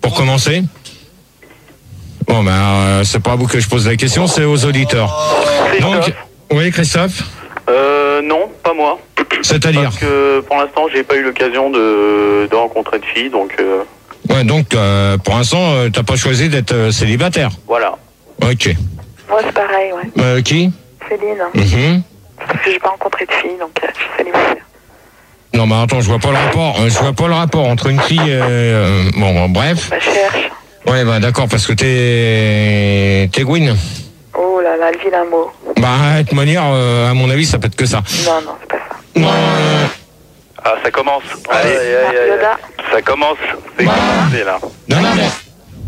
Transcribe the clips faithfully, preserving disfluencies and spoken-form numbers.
pour commencer. Bon, ben, euh, c'est pas à vous que je pose la question, c'est aux auditeurs. Donc, oui, Christophe. Euh, non, pas moi. C'est-à-dire Parce que pour l'instant, j'ai pas eu l'occasion de, de rencontrer de filles, donc. Euh... Ouais, donc euh, pour l'instant, euh, t'as pas choisi d'être euh, célibataire. Voilà. Ok. Moi, c'est pareil, ouais. Euh, qui Céline. Mm-hmm. Parce que j'ai pas rencontré de filles, donc euh, je suis célibataire. Non, mais attends, je vois pas le rapport. Euh, je vois pas le rapport entre une fille. Euh, euh, bon, bon, bref. Bah, je cherche. Ouais, bah d'accord, parce que t'es t'es Gwyn. Oh là là, le vilain mot. Bah, de toute manière, euh, à mon avis, ça peut être que ça. Non, non, c'est pas ça. Non. Euh... Ah, ça commence. Allez, aïe, aïe, aïe, aïe. Ça commence. C'est bah. commencé, là. Non, non, mais...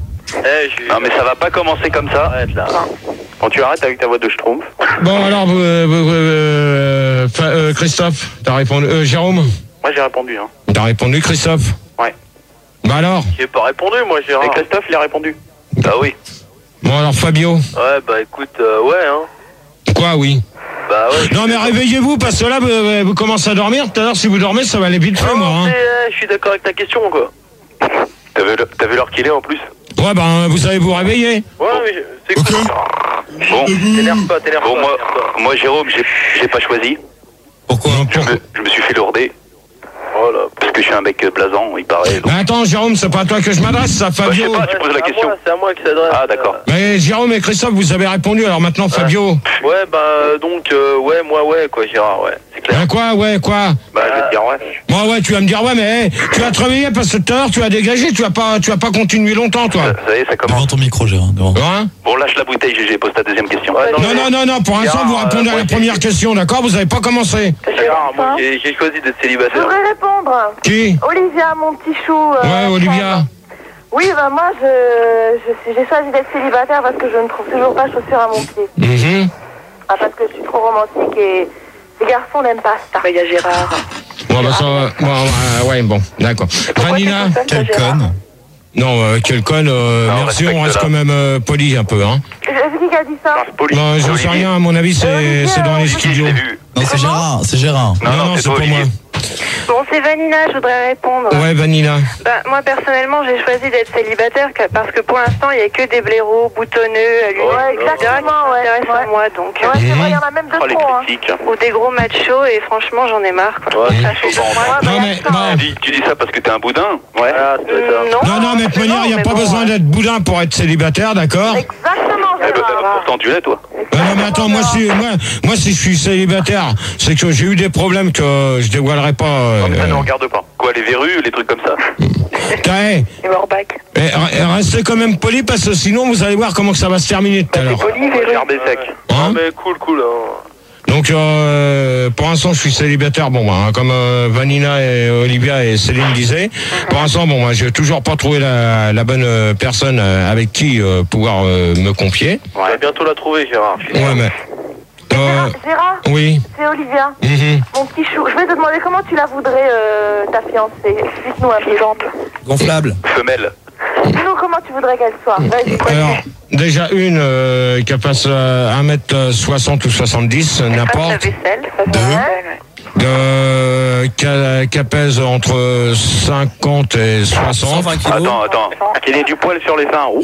Eh, je... Non, mais ça va pas commencer comme ça. Arrête, là. Quand tu arrêtes avec ta voix de schtroumpf. Bon, alors, vous, euh, vous, euh, euh, Christophe, t'as répondu... Euh, Jérôme Moi, j'ai répondu, hein. T'as répondu, Christophe? Ouais. Bah alors? J'ai pas répondu, moi, Gérard. Et Christophe, il a répondu. Bah oui. Bon, alors, Fabio? Ouais, bah écoute, euh, ouais, hein. Quoi, oui? Bah ouais. Non, mais réveillez-vous, parce que là, vous, vous commencez à dormir. Tout à l'heure, si vous dormez, ça va aller vite fait, moi. Hein. Euh, je suis d'accord avec ta question, quoi. T'as vu, t'as vu l'heure qu'il est, en plus? Ouais, ben, vous savez vous réveiller. Ouais, mais c'est cool. Bon, t'énerve pas, t'énerve bon, pas. Bon, moi, moi, Jérôme, j'ai, j'ai pas choisi. Pourquoi? je, me, je me suis fait lourder. Oh là, parce que je suis un mec blasant, il paraît. Donc... Mais attends, Jérôme, c'est pas à toi que je m'adresse, ça, Fabio. Bah, je sais pas, tu poses la question. C'est à moi qui s'adresse. Ah, d'accord. Mais Jérôme et Christophe, vous avez répondu, alors maintenant, ouais. Fabio. Ouais, bah, donc, euh, ouais, moi, ouais, quoi, Gérard, ouais, c'est clair. Bah, quoi, ouais, quoi? Bah, je vais te dire, ouais. Moi, ouais, tu vas me dire, ouais, mais hey, tu vas te réveiller parce que tout à l'heure, tu vas dégager, tu vas pas, tu vas pas continuer longtemps, toi. Ça, ça y est, ça commence. Devant ton micro, Gérard, devant. Hein? Bon, lâche la bouteille, G G, pose ta deuxième question. Ouais, non, non, non, non, pour l'instant, vous répondez euh, à la première j'ai... question, d'accord? Vous avez pas commencé. Gérard, moi, j'ai, j'ai choisi d'être célibataire. Je voudrais répondre. Qui? Olivia, mon petit chou. Euh, ouais, Olivia. Oui, bah moi, je, je, j'ai choisi d'être célibataire parce que je ne trouve toujours pas chaussures à mon pied. Mm-hmm. Ah, parce que je suis trop romantique et les garçons n'aiment pas ça. Il y a Gérard. Bon, bah ça, bon, euh, ouais, bon, d'accord. Vanina. Quelle conne. Non, euh, quelle conne, euh, non, merci, on reste là. Quand même euh, poli un peu, hein. C'est qui qui a dit ça? Non, j'en sais rien, à mon avis, c'est, euh, c'est dans les studios. Non, c'est Gérard, c'est Gérard. Non, non, non c'est, c'est pas moi. Bon, c'est Vanina, je voudrais répondre. Ouais, Vanina. Bah, moi, personnellement, j'ai choisi d'être célibataire parce que pour l'instant, il n'y a que des blaireaux boutonneux, à l'union, ouais, exactement, ouais, qui s'intéressent à moi, donc. Ouais, c'est vrai, il y en a même deux oh, trop, hein. Ou des gros machos, et franchement, j'en ai marre, quoi. Ouais, ça fait bon, moi, non, bah, mais, bah, tu, dis, tu dis ça parce que t'es un boudin? Ouais. Ah, c'est mmh, ça. Non, non, non, mais de toute manière, il n'y a pas bon, besoin ouais. d'être boudin pour être célibataire, d'accord? Exactement, eh ben, pourtant, tu l'es, toi. Bah non, mais attends, moi si, moi, moi, si je suis célibataire, c'est que j'ai eu des problèmes que je dévoilerai pas. Euh, non, mais ça ne regarde pas. Quoi, les verrues, les trucs comme ça? T'as, les morbacs. Restez quand même poli parce que sinon, vous allez voir comment ça va se terminer tout à l'heure. C'est poli, verrues. Garder sec. Hein? Ah, mais cool, cool. Hein. Donc, euh, pour l'instant, je suis célibataire. Bon, bah, comme euh, Vanina et Olivia et Céline disaient. Pour l'instant, bon, bah, j'ai toujours pas trouvé la, la bonne euh, personne euh, avec qui euh, pouvoir euh, me confier. Ouais, on va bientôt la trouver, Gérard. Ouais, mais... Euh, Gérard, Gérard oui. C'est Olivia. Mm-hmm. Mon petit chou. Je vais te demander comment tu la voudrais, euh, ta fiancée. Explique-nous un peu. Gonflable. Femelle. Dis-nous comment tu voudrais qu'elle soit. Vas-y, alors, déjà une euh, qui passe euh, un mètre soixante ou soixante-dix, n'importe. La vaisselle, ça Deux. Euh, qui pèse entre cinquante et soixante. Attends, attends. Qu'il ait du poil sur les seins. Ouh,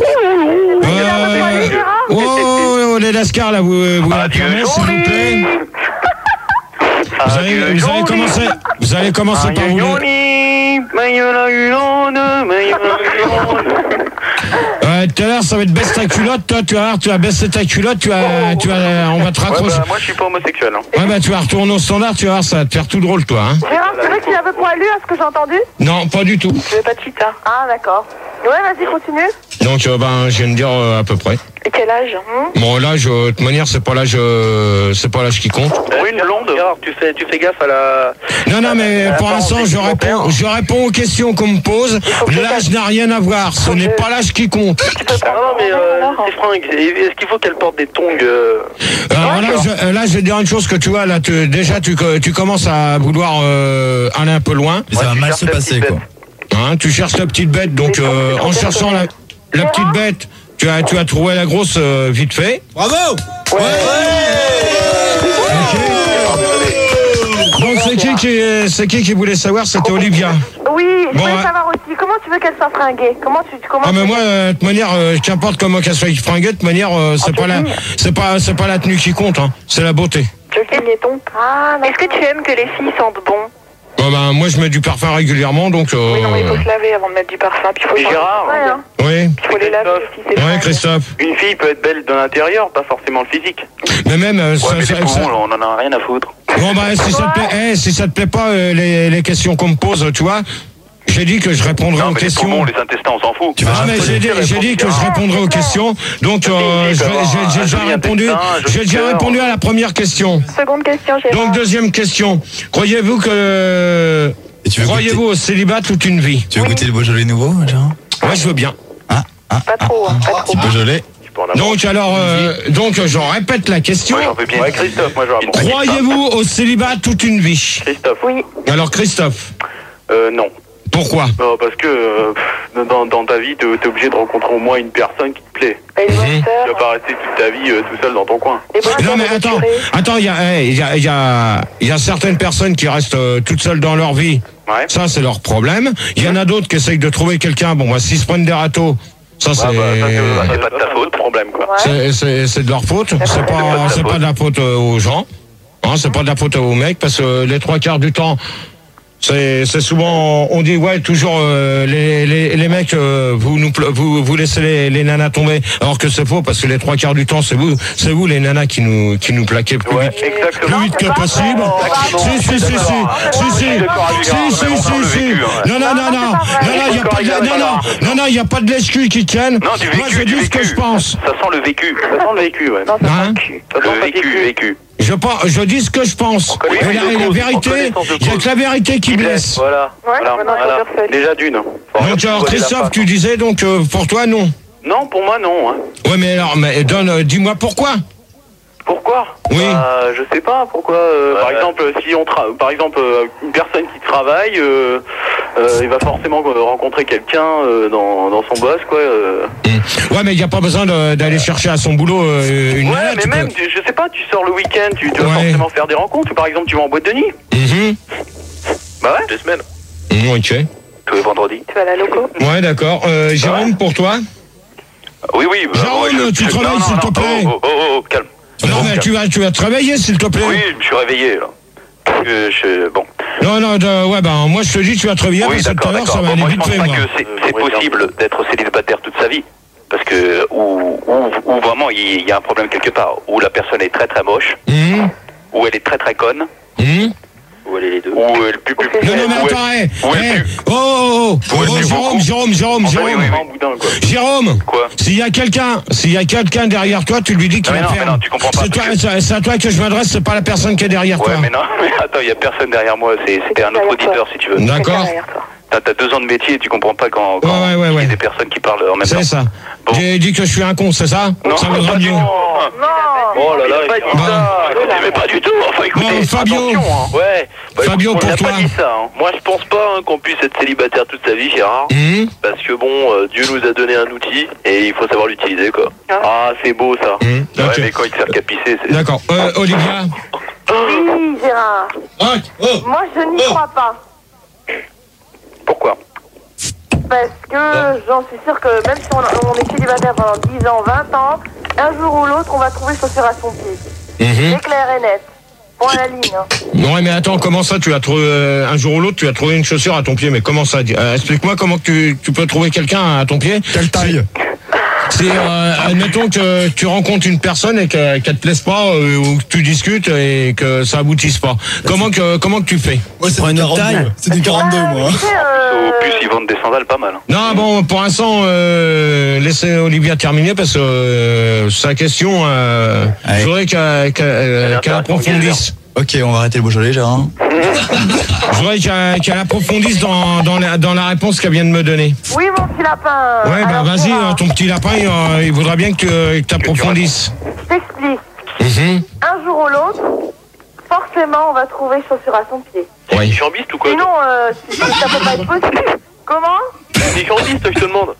euh, oh, oh, les lascars, là, vous, vous ah, s'il vous plaît. Ah, vous, allez, vous allez commencer, vous allez commencer par vous. Ouais, tout à l'heure, ça va être baisse ta culotte, toi, tu vas voir, tu vas baisser ta culotte, tu vas, tu vas, on va te raccrocher. Ouais, bah, moi, je suis pas homosexuel. Hein. Ouais, bah, tu vas retourner au standard, tu vas voir, ça va te faire tout drôle, toi, hein. Gérard, c'est vrai que tu avais poilu, à ce que j'ai entendu? Non, pas du tout. Je veux pas de chita. Ah, d'accord. Ouais, vas-y, continue. Donc, euh, ben, je viens de dire euh, à peu près. Et quel âge hein? Bon, l'âge, de toute manière, c'est pas l'âge, euh, c'est pas l'âge qui compte. Oui, une blonde. Gérard, tu fais, tu fais gaffe à la. Non, non, mais pour l'instant, je réponds, je réponds aux questions qu'on me pose. L'âge n'a rien à voir. Ce n'est pas l'âge qui compte. Ah non, mais euh, c'est fringues. Est-ce qu'il faut qu'elle porte des tongs euh... Alors là, je, là, je vais te dire une chose que tu vois. Là, tu, déjà, tu, tu commences à vouloir euh, aller un peu loin. Mais ça va mal se passer, quoi. Hein, tu cherches la petite bête, donc euh, en cherchant la, la petite bête, tu as, tu as trouvé la grosse euh, vite fait. Bravo. Ouais. Okay. Donc c'est qui qui, c'est qui qui voulait savoir? C'était Olivia. Oui, je Bon, voulais ouais. savoir aussi, comment tu veux qu'elle soit fringuée? Comment tu, comment Ah mais tu- moi, euh, de toute manière, euh, qu'importe comment qu'elle soit fringuée, de toute manière, euh, c'est pas la, c'est pas, c'est pas la tenue qui compte, hein. C'est la beauté. Ah, est-ce que tu aimes que les filles sentent bon? Bon, ben, moi, je mets du parfum régulièrement, donc. Euh... Oui, non, mais il faut se laver avant de mettre du parfum. Puis il faut Et Gérard, ouais, hein. Oui. Il faut les laver aussi, c'est Ouais, vrai. Christophe. une fille peut être belle de l'intérieur, pas forcément le physique. Mais même. Euh, Ouais, ça, mais ça- les poumons, ça- là, on en a rien à foutre. Bon, bah, si ça te plaît, eh, si ça te plaît pas, euh, les, les questions qu'on me pose, tu vois, j'ai dit que je répondrai Non, aux mais les questions. poumons, les intestins, on s'en fout. Tu vas Ah mais j'ai dit, j'ai dit que je répondrai aux questions, donc euh, Si, je vais- d'avoir j'ai j'ai un déjà joli répondu, intestin, un joli j'ai déjà cœur. répondu à la première question. Seconde question, Gérard. Donc deuxième question, croyez-vous que Et tu veux croyez-vous goûter, au célibat toute une vie? tu veux goûter le Beaujolais nouveau, Gérard? Moi je veux bien. Ah, ah, Pas trop, hein, pas trop. petit Beaujolais. Tu peux en avoir. Donc alors, euh, donc je répète la question. Moi, j'en veux bien. Ouais, Christophe, moi, j'aurais bien. Croyez-vous au célibat toute une vie? Christophe. Oui. Alors Christophe, Euh, non. pourquoi? Non, parce que euh, pff, dans, dans ta vie, t'es t'es obligé de rencontrer au moins une personne qui te plaît. Et une bonne Mhm. sœur. Tu vas pas rester toute ta vie euh, tout seul dans ton coin. Et bonne Non sœur mais de attends, curé. attends, il y a, eh, il y a, il y a, il y a certaines personnes qui restent euh, toutes seules dans leur vie. Ouais. Ça, c'est leur problème. Il y en a d'autres qui essayent de trouver quelqu'un. Bon, bah, s'ils se prennent des râteaux, ça, c'est, Ah, bah, ça, c'est bah, c'est pas de ta faute, problème, quoi. Ouais. c'est, c'est, c'est de leur faute. C'est pas de pas, ta c'est faute. pas de la faute euh, aux gens. Hein, c'est pas de la faute aux mecs parce que les trois quarts du temps, c'est, c'est souvent, on dit ouais, toujours euh, les, les, les mecs, euh, vous nous, pla- vous, vous laissez les, les nanas tomber, alors que c'est faux parce que les trois quarts du temps, c'est vous, c'est vous les nanas qui nous, qui nous plaquez plus Ouais, vite. exactement. Plus vite que possible. Si, si, si, si, si, si, si, si, si, si. Non, non, non, non, non, non, il y a pas de, non, non, non, non, il y a pas de l'escu qui tienne. Non, du vécu, Moi, je du dis ce que vécu. je pense. Ça sent le vécu. Ça sent le vécu, ouais. Non, ça Hein? sent le cul. Ça sent le vécu, vécu. Je, pense- je dis ce que je pense. connaît- Et la, de et la cause, vérité, en connaissance de il y a cause. que la vérité qui blesse. Voilà. Ouais, voilà, maintenant, voilà. faut faire seul. Déjà d'une. Donc, alors, Christophe, tu disais, donc, euh, pour toi, non. Non, pour moi, non. Hein. Ouais, mais alors, mais donne, euh, dis-moi pourquoi. Pourquoi? Oui. Bah, je sais pas pourquoi. euh, Par exemple, si on tra- par exemple euh, une personne qui travaille, euh, euh, il va forcément euh, rencontrer quelqu'un euh, dans, dans son boss, quoi. euh. Ouais, mais il n'y a pas besoin de- d'aller chercher à son boulot euh, une Ouais, nana, mais tu même, peux- tu- je sais pas, tu sors le week-end, tu, tu vas Ouais. forcément faire des rencontres. Par exemple, tu vas en boîte de nuit. Mhm. Bah ouais. Deux semaines. Mhm, ok. Tous les vendredis. Tu vas à la loco. Ouais, d'accord. Euh, Jérôme, pour toi? Oui, oui. bah, Jérôme, moi, je- tu je- travailles, non, non, s'il te non, plaît. Oh, oh, oh, oh, calme. Non, mais tu vas, tu vas travailler, s'il te plaît. Oui, je me suis réveillé, là. Parce que je... Bon. Non, non, de- ouais, ben, moi, je te dis, tu vas travailler, Oui, parce que tout d'accord, à l'heure, d'accord. ça va Bon, aller moi, je vite pense fait, pas moi. que c'est c'est possible d'être célibataire toute sa vie. Parce que, ou, ou, ou vraiment, il y a un problème quelque part. Où la personne est très très moche, Mhm. ou elle est très très conne, Mhm. ou elle est les deux. Ou elle pue plus. Non, non, mais ou elle- attends, hé, ou elle hé, pue. oh, oh, oh, Ou elle oh, pue Jérôme, beaucoup. Jérôme, Jérôme, Enfin, oui, Jérôme, oui, oui. Boudin, quoi. Jérôme, Quoi? s'il y a quelqu'un, s'il y a quelqu'un derrière toi, tu lui dis qu'il Non, mais va non, faire. mais non, tu comprends pas, C'est toi, parce que- c'est c'est à toi que je m'adresse, c'est pas la personne qui est derrière Ouais, toi. mais non, mais attends, il y a personne derrière moi, c'est- c'était un autre derrière auditeur, toi. si tu veux. D'accord. Derrière toi. T'as t'as deux ans de métier et tu comprends pas quand, quand Ouais, ouais, ouais, il y a ouais. des personnes qui parlent en même temps. C'est ça. Bon. J'ai dit que je suis un con, c'est ça? Non, Ça pas vaudra du mieux. tout. Non. Oh là là, il a pas dit Bon. ça. Écoutez, mais pas du tout. Enfin, écoutez, Bon, Fabio. attention, hein. Ouais. Bah, Fabio, écoute, on pour n'a toi. pas dit ça. Hein. Moi, je pense pas hein, qu'on puisse être célibataire toute sa vie, Gérard. Mhm. Parce que bon, euh, Dieu nous a donné un outil et il faut savoir l'utiliser, quoi. Ah. Ah, c'est beau ça. Mhm, Ouais, ok. mais quand il te sert qu'à pisser, c'est. D'accord. Euh, Olivia? Oui, Gérard. Oh, oh. Moi, je n'y Oh. crois pas. Pourquoi? Parce que j'en suis sûre que même si on, on est célibataire pendant dix ans, vingt ans, un jour ou l'autre, on va trouver chaussure à son pied. Mhm. C'est clair et net. Point à la ligne. Hein. Ouais, mais attends, comment ça, tu as trouvé, euh, un jour ou l'autre, tu as trouvé une chaussure à ton pied, mais comment ça? Euh, explique-moi comment que tu, tu peux trouver quelqu'un à ton pied. Quelle taille? C'est, euh, admettons que tu rencontres une personne et que- qu'elle te plaise pas, euh, ou que tu discutes et que ça aboutisse pas. Comment que, comment que tu fais? Moi, c'est une quarante-deux. C'est des quarante-deux, Ah, moi. tu sais, euh, Au plus, ils vendent des sandales pas mal. Hein. Non, bon, pour l'instant, euh, laissez Olivia terminer parce que euh, sa question, euh, Allez. je voudrais qu'elle qu'elle- Elle est qu'elle intéressante, approfondisse. Ok, on va arrêter le Beaujolais, Gérard. Je voudrais qu'elle qu'elle approfondisse dans, dans, la, dans la réponse qu'elle vient de me donner. Oui, mon petit lapin. Ouais, bah Alors, vas-y, Gérard, euh, ton petit lapin, il, euh, il voudra bien que tu approfondisses. Je t'explique. Mhm. Un jour ou l'autre, forcément, on va trouver chaussure à son pied. Oui. Différentiste ou quoi? Sinon, euh, ça peut pas être possible. Comment? Différentiste, je te demande.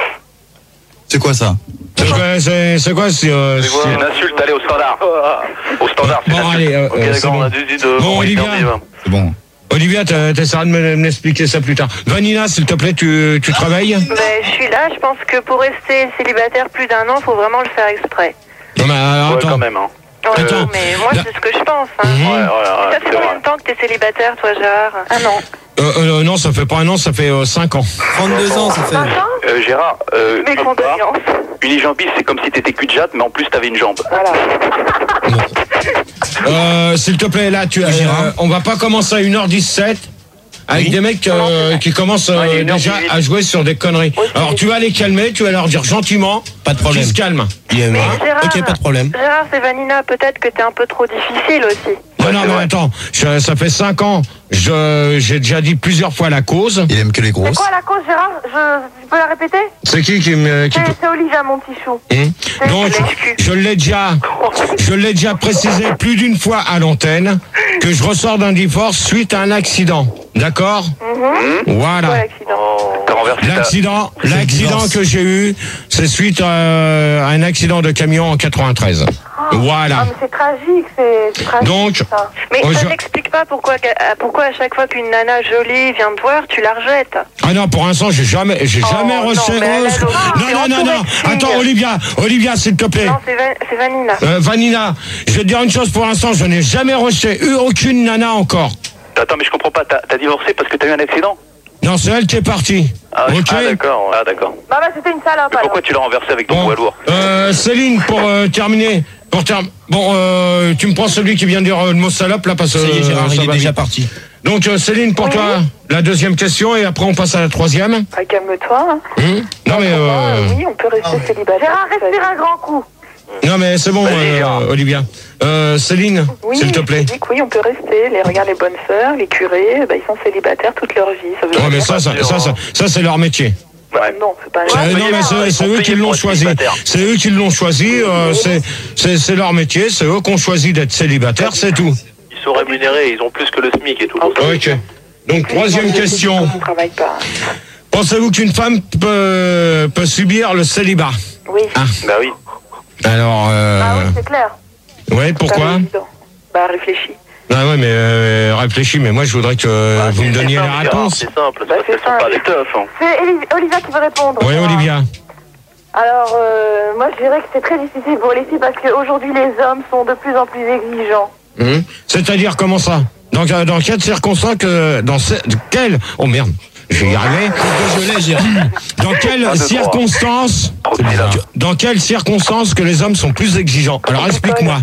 C'est quoi ça? C'est quoi, c'est, c'est quoi c'est, euh, C'est c'est- une insulte, allez au standard. Au standard, c'est Bon, une insulte. allez, euh, Ok, euh, c'est d'accord, bon. on a dit de. Bon, Olivia. C'est bon. Olivia, t'essaieras de me m'expliquer ça plus tard. Vanina, s'il te plaît, tu, tu travailles? Ben, je suis là, je pense que pour rester célibataire plus d'un an, faut vraiment le faire exprès. Non, mais alors, Ouais, attends. quand même, hein. Ouais, Attends. mais moi, Là- c'est ce que je pense. Hein. Mhm. Ouais, ouais, ouais, Ça fait c'est combien vrai. de temps que t'es célibataire, toi, Gérard? Un an. Euh, euh, non, ça fait pas un an, ça fait euh, cinq ans. trente-deux ans, ça fait. Cinq ans? Euh, Gérard, euh, Mes comme quoi, condoléances. unijambiste, c'est comme si t'étais cul de jatte, mais en plus t'avais une jambe. Voilà. Euh, s'il te plaît, là, tu, euh, Gérard. on va pas commencer à une heure dix-sept avec Oui. des mecs euh, qui commencent euh, Ouais, il y a une heure déjà dix-huit. à jouer sur des conneries. Alors, tu vas les calmer, tu vas leur dire gentiment. Pas de problème. Qu'ils se calment. Il y a- Mais Gérard, Ok, pas de problème. Gérard, c'est Vanina, peut-être que t'es un peu trop difficile aussi. Non, Ouais, non, c'est mais vrai. attends, je- ça fait cinq ans, je- j'ai déjà dit plusieurs fois la cause. Il aime que les C'est grosses. quoi la cause, Gérard? Je... Tu peux la répéter? C'est qui qui me... Qui... C'est c'est Olivia, mon petit chou. Hum. C'est Donc, l'excuse. je l'ai déjà, je l'ai déjà précisé plus d'une fois à l'antenne que je ressors d'un divorce suite à un accident. D'accord? Mhm. Voilà. Quoi, l'accident? Oh, t'as renversé ta... L'accident, C'est le l'accident divorce. que j'ai eu, c'est suite à, à un accident de camion en quatre-vingt-treize. Ah, Voilà. mais c'est tragique, c'est c'est tragique. Donc, ça. Mais oh, ça je- n'explique pas pourquoi, euh, pourquoi à chaque fois qu'une nana jolie vient te voir, tu la rejettes. Ah non, pour l'instant, j'ai jamais, j'ai Oh, jamais non, reçu. mais elle a oh, le- non, c'est non, non, entouré non. de filles. Attends, Olivia, Olivia, s'il te plaît. Non, c'est Va- c'est Vanina. Euh, Vanina, je vais te dire une chose pour l'instant, je n'ai jamais reçu eu aucune nana encore. Attends, mais je comprends pas, t'as t'as divorcé parce que t'as eu un accident? Non, c'est elle qui est partie. Ah, Ok. ah, d'accord, ouais. Ah, d'accord. Bah, bah c'était une salope Mais pourquoi tu l'as renversé avec ton Bon, poids lourd? euh, Céline, pour euh, terminer, pour term- bon, euh, tu me prends celui qui vient de dire euh, le mot salope là parce que Ça y est, Gérard, ça il est va déjà vite. parti. Donc euh, Céline, pour toi, la deuxième question et après on passe à la troisième. Ah, calme-toi. Hein. Hum non mais euh, Oui, on peut rester célibataire. Gérard, respire un grand coup. non mais c'est bon, Vas-y, euh, Gérard. Olivia. Euh, Céline, Oui, s'il te plaît. je dis que oui, on peut rester. Les, regarde, les bonnes sœurs, les curés, bah, ils sont célibataires toute leur vie. Ça veut Ouais, dire mais que- ça, ça, ça, ça, ça, c'est leur métier. Ouais. Non, c'est pas C'est- vrai. non, mais c'est- c'est eux qui l'ont choisi. C'est eux qui l'ont choisi. euh, c'est- c'est c'est leur métier. C'est eux qui ont choisi d'être célibataires. C'est tout. Ils sont rémunérés, ils ont plus que le SMIC et tout. Ok. Donc troisième question. On travaille pas. Pensez-vous qu'une femme peut, peut subir le célibat? Oui. Ah. Bah oui. Alors, euh, Ah oui, c'est clair. ouais, pourquoi? Pas évident. Bah, réfléchis. Ah ouais, mais euh, réfléchis. Mais moi, je voudrais que euh, vous me donniez la réponse. C'est simple, Bah, ça, c'est ce sont pas simple. des teufs. Hein. C'est Eli- Olivia qui veut répondre. Oui, Olivia. Alors, euh, moi, je dirais que c'est très difficile pour les filles parce qu'aujourd'hui, les hommes sont de plus en plus exigeants. Hum. C'est-à-dire comment ça? Dans, dans quelles circonstances que dans ce, quelle oh merde, je vais y arriver. Je l'ai, Gérard. Dans quelles Un, deux, trois. circonstances Trop de syllabes. Dans quelles circonstances que les hommes sont plus exigeants? Alors explique-moi.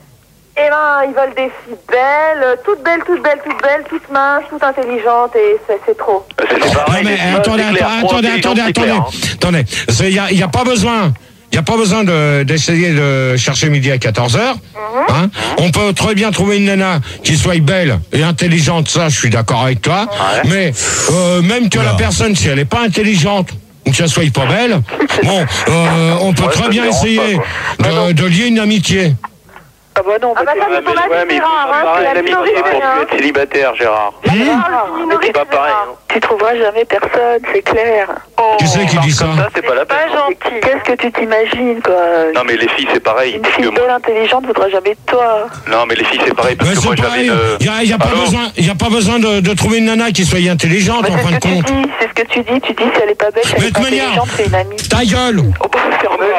Eh ben, ils veulent des filles belles, toutes belles, toutes belles, toutes belles, toutes minces, toutes intelligentes et c'est c'est trop. Euh, C'est c'est Non pareil. mais les filles, attendez, c'est clair. attendez, Trop attendez, intelligent, attendez, c'est attendez, clair, hein. attendez. Il y a, y a pas besoin. Il n'y a pas besoin de- d'essayer de, chercher midi à quatorze heures. Hein. On peut très bien trouver une nana qui soit belle et intelligente, ça je suis d'accord avec toi. Ouais. Mais euh, même que la personne, si elle n'est pas intelligente ou qu'elle soit pas belle, bon, euh, on peut Ouais, très ça bien dérange essayer pas, de, de lier une amitié. Ah bah non, ah bah ça Ouais, c'est ton mais, avis, ouais, mais il faut Gérard, hein, préparer c'est la l'amitié minorité, pour hein. plus être célibataire, Gérard. Gérard, c'est minorité, C'est pas pareil. Gérard. hein. Tu trouveras jamais personne, c'est clair. Qui c'est qui dit ça? Comme ça, c'est pas la peine. gentil. Qu'est-ce que tu t'imagines, quoi? Non, mais les filles, c'est pareil. Une Parce que fille moi... belle, intelligente, voudra jamais de toi. Non, mais les filles, c'est pareil. Parce Mais que moi, c'est j'avais pareil. une... Il n'y a, y a pas Allô besoin, y a pas besoin de, de trouver une nana qui soit intelligente Bah, en c'est fin ce de que tu compte. dis, c'est ce que tu dis. Tu dis si elle est pas belle, si elle Mais est de pas manière- intelligente, c'est une amie. Ta gueule. Oh, bah, c'est fermé.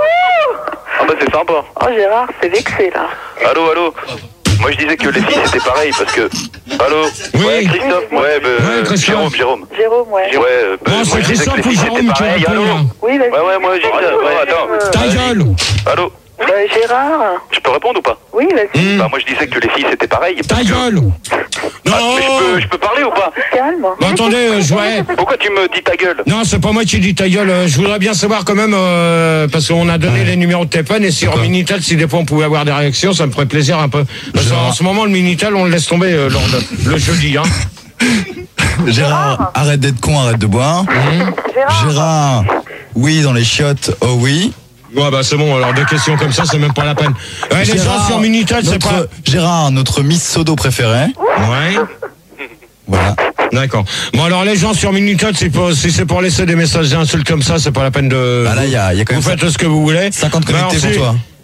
Ah bah, c'est sympa. Oh, Gérard, c'est vexé, là. Allô, allô. Moi, je disais que les filles, c'était pareil. Parce que... Allô. Oui. Ouais, Christophe. Ouais, bah, Ouais, Christophe. Jérôme, Jérôme. Jérôme, ouais. Ouais, euh, bah, Non, moi, c'est je disais que Christophe les ou filles, Jérôme c'était qui pareil. répond Allô. là. Oui, vas-y. Ouais, ouais, moi, j'ai dit ça. Ouais, attends. Ta gueule. Allô. Bah, Gérard. Je peux répondre ou pas? Oui, vas-y. Hum. Bah, moi, je disais que les filles, c'était pareil. Ta parce que- gueule. Ah, mais je Non. peux, je peux parler ou pas? Calme. Bah, attendez, euh, je ouais. Pourquoi tu me dis ta gueule? Non, c'est pas moi qui dis ta gueule. euh, Je voudrais bien savoir quand même, euh, parce qu'on a donné les numéros de téléphone et sur Minitel, si des fois on pouvait avoir des réactions, ça me ferait plaisir un peu. Parce qu'en ce moment, le Minitel, on le laisse tomber euh, lors de- le jeudi. Hein. Gérard, arrête d'être con, arrête de boire. Gérard. Gérard, oui, dans les chiottes, oh oui. Ouais, bah c'est bon, alors des questions comme ça, c'est même pas la peine. Ouais, les gens Gérard, sur Minitel, c'est notre- pas... Gérard, notre Miss Sodo préférée. Ouais, Voilà. d'accord. Bon, alors les gens sur Minitel, si, pour- si c'est pour laisser des messages d'insultes comme ça, c'est pas la peine de... Bah là, il y a, il y a quand Vous même faites ce que vous voulez. cinquante Mais alors, connectés pour si- toi.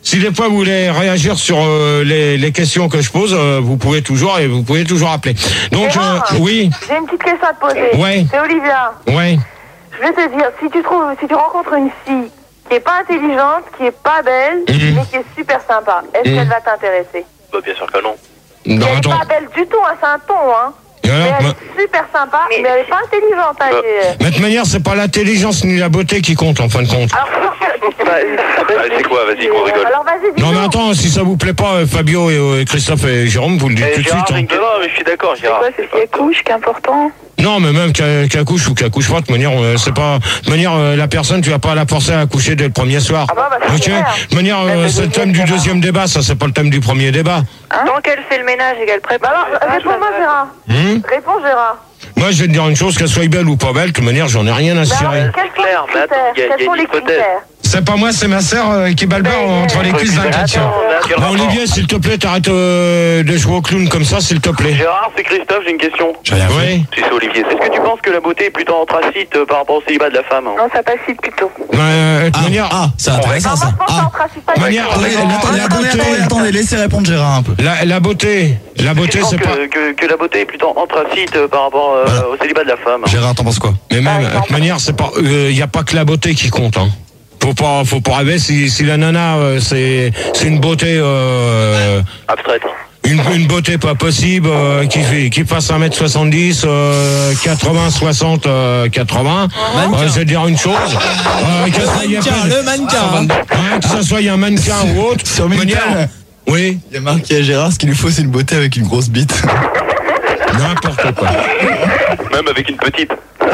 si des fois vous voulez réagir sur euh, les, les questions que je pose, euh, vous pouvez toujours et vous pouvez toujours appeler. Donc Gérard, euh, oui. J'ai une petite question à te poser. Ouais. C'est Olivia. Ouais. Je vais te dire, si tu trouves, si tu rencontres une fille qui est pas intelligente, qui est pas belle, Mmh. mais qui est super sympa, est-ce Mmh. qu'elle va t'intéresser? Bah, bien sûr que non. Non, Elle est attends. pas belle du tout, hein, c'est un ton, hein. Et alors, mais elle ma- est super sympa, mais, elle est pas intelligente. Hein, et- de toute manière, c'est pas l'intelligence ni la beauté qui compte en fin de compte. Alors, Allez, c'est quoi? Vas-y, qu'on rigole. alors vas-y, dis-nous. Non mais attends, si ça vous plaît pas, euh, Fabio et euh, Christophe et Jérôme, vous le dites Eh, tout de Gérard, suite. j'ai hein. une- non, mais je suis d'accord, Gérard. C'est ce qui accouche qui est important? Non, mais même qu'elle qu'elle accouche ou qu'elle accouche pas, de manière, euh, c'est pas, de manière, euh, la personne, tu vas pas la forcer à accoucher dès le premier soir. Ah bah, bah, c'est Ok. clair. De manière, euh, Mais c'est le c'est thème du Gérard. deuxième débat, ça c'est pas le thème du premier débat. Hein? Tant qu'elle fait le ménage et qu'elle prépare. Bah alors, réponds-moi, Gérard. Hum Réponds, Gérard. Moi, je vais te dire une chose, qu'elle soit belle ou pas belle, de toute manière, j'en ai rien à Bah, cirer. alors, quels sont clair, les mais attends, critères? il y a- il y a Quels sont une les hypothèse. critères? C'est pas moi, c'est ma sœur euh, qui bat le beurre Mais- entre les cuisses d'un chrétien. Attends, mais quel Bon, rapport? Olivier, s'il te plaît, t'arrêtes euh, de jouer au clown comme ça, s'il te plaît. Gérard, c'est Christophe, j'ai une question. J'ai rien fait. Oui. Si c'est Olivier, est-ce que tu penses que la beauté est plutôt anthracite euh, par rapport au célibat de la femme? Non, ça passe plutôt. Euh, de toute Ah, manière, ah, c'est intéressant Non, moi, ça. je pense Ah. en principe pas. Manière- Attendez, Attends, attendez, la attendez, beauté. attendez, attendez, laissez répondre Gérard un peu. la, la beauté, la beauté, Tu penses c'est pas. que, que, que la beauté est plutôt anthracite euh, par rapport euh, Voilà. au célibat de la femme? Gérard, t'en penses quoi? Mais même, de toute manière, c'est pas. Il y a pas que la beauté qui compte. Hein. Faut pas, faut pas rêver. Si, si la nana, euh, c'est, c'est une beauté, euh, Abstraite. une, une beauté pas possible, euh, qui fait, qui fasse un mètre soixante-dix, euh, quatre-vingts, soixante, euh, quatre-vingts. Mannequin. Euh, je vais te dire une chose. Euh, que ça y ait Mannequin, pas de- le mannequin. Hein, que ça soit un mannequin ou autre. Sur de manière- Minitel. Oui, Il y a marqué à Gérard, ce qu'il lui faut, c'est une beauté avec une grosse bite. n'importe quoi. Même avec une petite.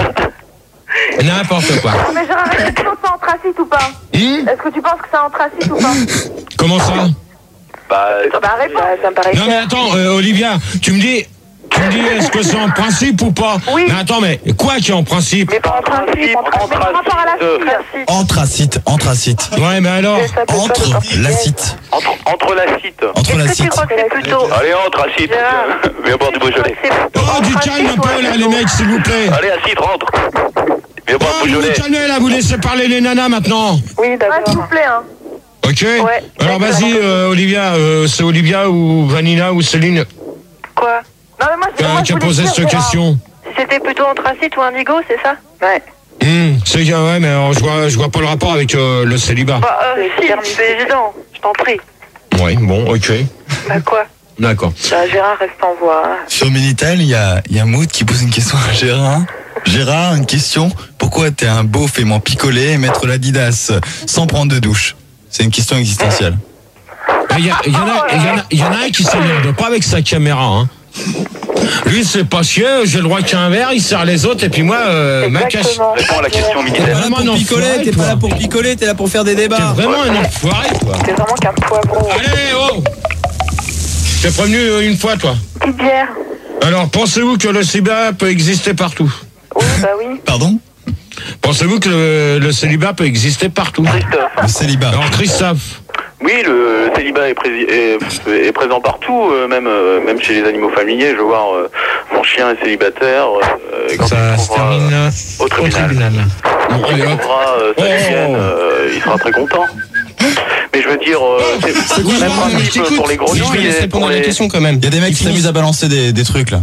N'importe quoi. Non, mais Gérard, est-ce que tu penses que c'est anthracite ou pas? Hum Est-ce que tu penses que c'est anthracite ou pas? Comment ça? Bah, Bah, réponds. Ça me paraît Non mais attends, euh, Olivia, tu me dis, tu me dis, est-ce que c'est en principe ou pas? Oui. Mais attends, mais quoi qui est en principe? Mais pas en principe, en principe. Mais par rapport à la fille. Anthracite, anthracite. Ouais, mais alors, Entre l'acite. entre, entre l'acite. Entre Est-ce que tu l'acite. crois que c'est plutôt... Allez, entre acide. Gérard. Viens boire du Beaujolais. oh, du calme un peu là, les mecs, s'il vous plaît. Allez, acide, rentre. Viens boire Oh, du vous vous Beaujolais. calmez là, vous laissez parler les nanas maintenant. Oui, d'accord. Ouais, s'il vous plaît, hein. Ok. Ouais. Alors vas-y, euh, Olivia, euh, c'est Olivia ou Vanina ou Céline Quoi? Non, mais moi, je- qui moi, a, je qui a voulais posé dire, cette Gérard, question. si c'était plutôt anthracite ou indigo, c'est ça? Ouais. Hum, c'est ouais, mais alors, je vois, je vois pas le rapport avec euh, le célibat. Bah, euh, si, c'est évident, je t'en prie. Ouais, bon, ok, Bah, quoi? d'accord. Bah, Gérard reste en voie. Hein. Sur Minitel, il y a, il y a Mood qui pose une question à Gérard. Gérard, une question. Pourquoi t'es un beauf aimant picoler et mettre l'Adidas sans prendre de douche? C'est une question existentielle. Il y, a- il y en a, il y en a, il y en a un qui s'énerve pas avec sa caméra. Hein. Lui, c'est pas chier, j'ai le droit qu'il y ait un verre, il sert les autres, et puis moi, euh, ma cache. Exactement. Réponds à la question T'es militaire. pas là Vraiment pour un picoler, enfoiré, t'es pas toi. là pour picoler, t'es là pour faire des débats. T'es vraiment un enfoiré, toi. C'est vraiment qu'un poivron. Allez, oh Je t'ai prévenu euh, une fois, toi. Petite bière. Alors, pensez-vous que le célibat peut exister partout? Oui, bah oui. Pardon? Pensez-vous que le, le célibat peut exister partout? Christophe. Le célibat. Alors, Christophe, Oui, le célibat est, prési- est, est présent partout, euh, même, euh, même chez les animaux familiers. Je veux voir euh, mon chien est célibataire. Euh, quand ça il se trouvera, termine euh, au au tribunal. Bon, Quand allez, il hop. trouvera euh, sa Oh. chienne, euh, il sera très content. Mais je veux dire, euh, c'est c'est le quoi, même non, mais principe t'écoutes. pour les Je grenouilles vais laisser et répondre pour à la les... question quand même. Il y a des mecs qui s'amusent à balancer des, des trucs là.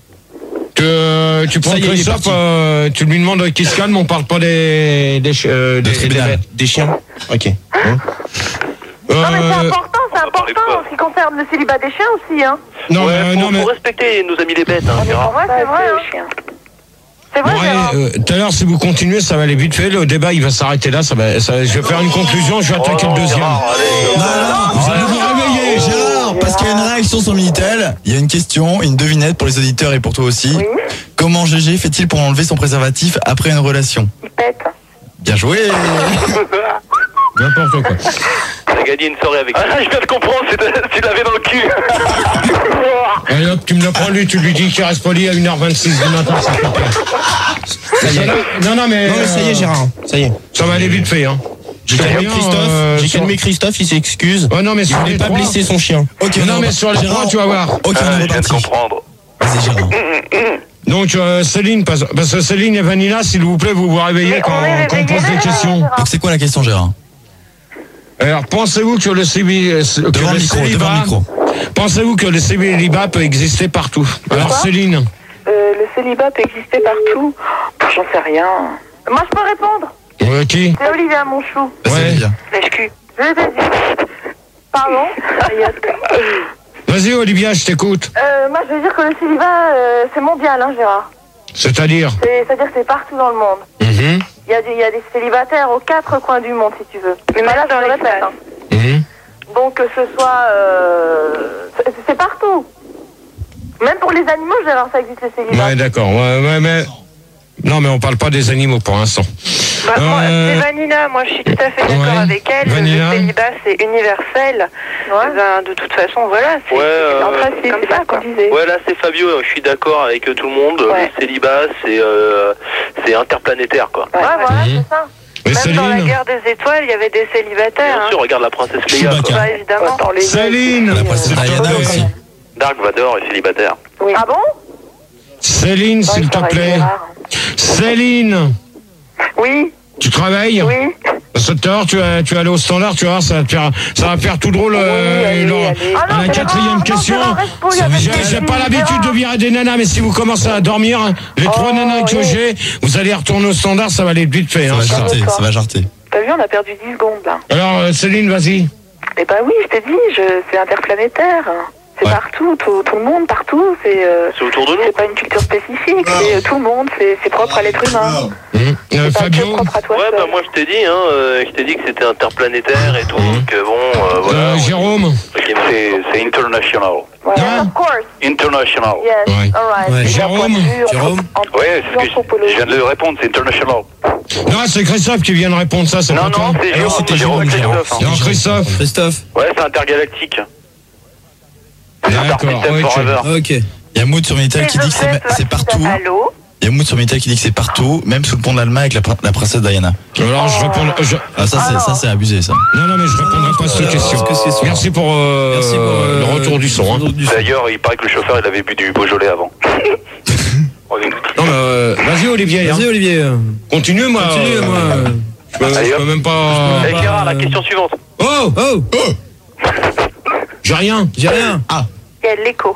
Que, tu prends Ça y est, il est Christophe, parti. euh, tu lui demandes qu'il se calme, on parle pas des, des, chi- euh, des, tribunal. des- Des chiens. Ok. Non, mais c'est Euh, important, c'est on va parler de important quoi en ce qui concerne le célibat des chiens aussi, hein. non, Ouais, euh, faut, non, mais. faut respecter nos amis les bêtes, hein, C'est Gérard. vrai, c'est vrai, hein. C'est vrai, Bon, allez, Gérard. euh, tout à l'heure, si vous continuez, ça va aller vite fait. Le débat, il va s'arrêter là. Ça va, ça- je vais faire une conclusion. Je vais attaquer Oh, le deuxième. Gérard, allez, Non, euh, non, Vous allez vous réveiller. Gérard, parce qu'il y a une réaction sur Minitel, il y a une question, une devinette pour les auditeurs et pour toi aussi. Oui. Comment G G fait-il pour enlever son préservatif après une relation? Il pète. Bien joué. N'importe quoi. T'as gagné une soirée avec. Ah, je viens de comprendre, c'est de- tu l'avais dans le cul. Allez hop, tu me le prends lui, tu lui dis qu'il reste poli à une heure vingt-six du matin. Ça, fait peur. Ça y est. non, non, mais. Non mais ça y est euh, Gérard, ça y est. Ça va aller vite fait, hein. J'ai Je te calmé reviens, Christophe, euh, j'ai sur- calmé Christophe, il s'excuse. Ouais, non, mais Il sur voulait les pas trois- blesser son chien. Ok, Non, on mais est sur les Gérard, trois, tu vas voir. Ok, Ah, on est je viens de reparti. comprendre. Vas-y Gérard. Donc, euh, Céline, parce, parce que Céline et Vanilla, s'il vous plaît, vous vous réveillez Mais quand, on est quand on réveillés, pose des Gérard, questions. Gérard. Donc c'est quoi la question Gérard? Alors, pensez-vous que le, cébi... que Devant le le micro, célibat... devant le micro. Pensez-vous que le célibat peut exister partout? Alors, Quoi Céline. Euh, le célibat peut exister partout. J'en sais rien. Moi, je peux répondre. Ouais, qui? C'est Olivia Monchou. Vas-y, Ouais. Olivia. Lèche-cul. Je l'ai dit. Pardon. Vas-y, Olivia, je t'écoute. euh, moi, je veux dire que le célibat, euh, c'est mondial, hein, Gérard. C'est-à-dire? C'est- C'est-à-dire que c'est partout dans le monde. Mhm. Il y, a des, il y a des célibataires aux quatre coins du monde, si tu veux. Mais là, je le répète. Hein. Mhm. Donc, que ce soit... Euh, c'est- c'est partout. Même pour les animaux, Gérard, ça existe, le célibat. Ouais, d'accord. Ouais, ouais, mais... Non, mais on parle pas des animaux pour l'instant. Bah, moi, Euh, c'est Vanina, moi je suis tout à fait d'accord ouais. avec elle. Vanina. Le célibat c'est universel. Ben, de toute façon, voilà, c'est Ouais, c'est euh, en principe, comme ça, quoi. Ouais, là c'est Fabio, je suis d'accord avec euh, tout le monde. Ouais. Le célibat, c'est euh, c'est interplanétaire, quoi. Ouais, voilà, Mhm. c'est ça. Et Même dans la Céline? guerre des étoiles, il y avait des célibataires. Bien Hein. sûr, regarde la princesse Leia, Chewbacca. quoi. Bah, évidemment. Attends, les Céline. La princesse Diana aussi. Dark Vador est célibataire. Oui. Ah bon? Céline, Ouais, s'il te pareil, plaît. Gérard. Céline, Oui, tu travailles? oui. Parce que tout à l'heure, tu vas, tu vas aller au standard, tu vas voir, ça va te faire, ça va faire tout drôle. euh, Oui, allez, Laurent. allez. À Ah non, la Gérard, quatrième non, question, Gérard, reste pour, il y a j'ai pas de j'ai pas souci, l'habitude de Gérard. virer des nanas, mais si vous commencez à dormir, les trois Oh, nanas que oui. j'ai, vous allez retourner au standard, ça va aller vite fait. Ça Hein, va ça. jarter, ça va jarter. T'as vu, on a perdu dix secondes là. Alors, euh, Céline, vas-y. Eh ben oui, je t'ai dit, je... c'est interplanétaire. C'est Ouais. partout, tout, tout le monde, partout. C'est euh, C'est autour de nous. c'est pas une culture spécifique, c'est euh, tout le monde, c'est c'est propre à l'être humain. Hum. Euh, C'est pas que Fabio, propre à toi Ouais, seul. bah moi je t'ai dit, hein, euh, je t'ai dit que c'était interplanétaire et tout, Mhm. que bon, euh, voilà. euh, Jérôme, C'est c'est international. Ouais, Hein of course. International. Yes, Ouais. all right. Ouais. D'un Jérôme, point de vue Jérôme. anthro- Ouais, c'est ce que je, anthropologique. je viens de le répondre, c'est international. non, c'est Christophe qui vient de répondre ça, c'est Non, pas toi. non, c'est Alors, Jérôme, c'était Jérôme, Jérôme, Christophe. hein. Non, Christophe. Christophe. Ouais, c'est intergalactique. C'est D'accord, Intersystem ok. Forever. Ok. Il y a Mood sur Minitel qui dit que c'est- c'est partout. Allô? Il y a Mood sur Minitel qui dit que c'est partout, même sous le pont de l'Allemagne avec la, prin- la princesse Diana. Alors, je réponds. je- Ah, ça, c'est, ça, c'est abusé, ça. Non, non, mais je répondrai pas à cette question. parce que c'est sûr. Merci pour, euh, Merci pour euh, le retour du son. Hein. retour du son. D'ailleurs, il paraît que le chauffeur, il avait bu du Beaujolais avant. Non, mais euh, vas-y, Olivier. Hein. Vas-y, Olivier. euh, Continue, moi. Continue, euh, moi. euh. Je peux, Allez, je hop. peux même pas. Eh Gérard, la question suivante. Oh, Oh, j'ai rien. j'ai rien. Il y a de l'écho.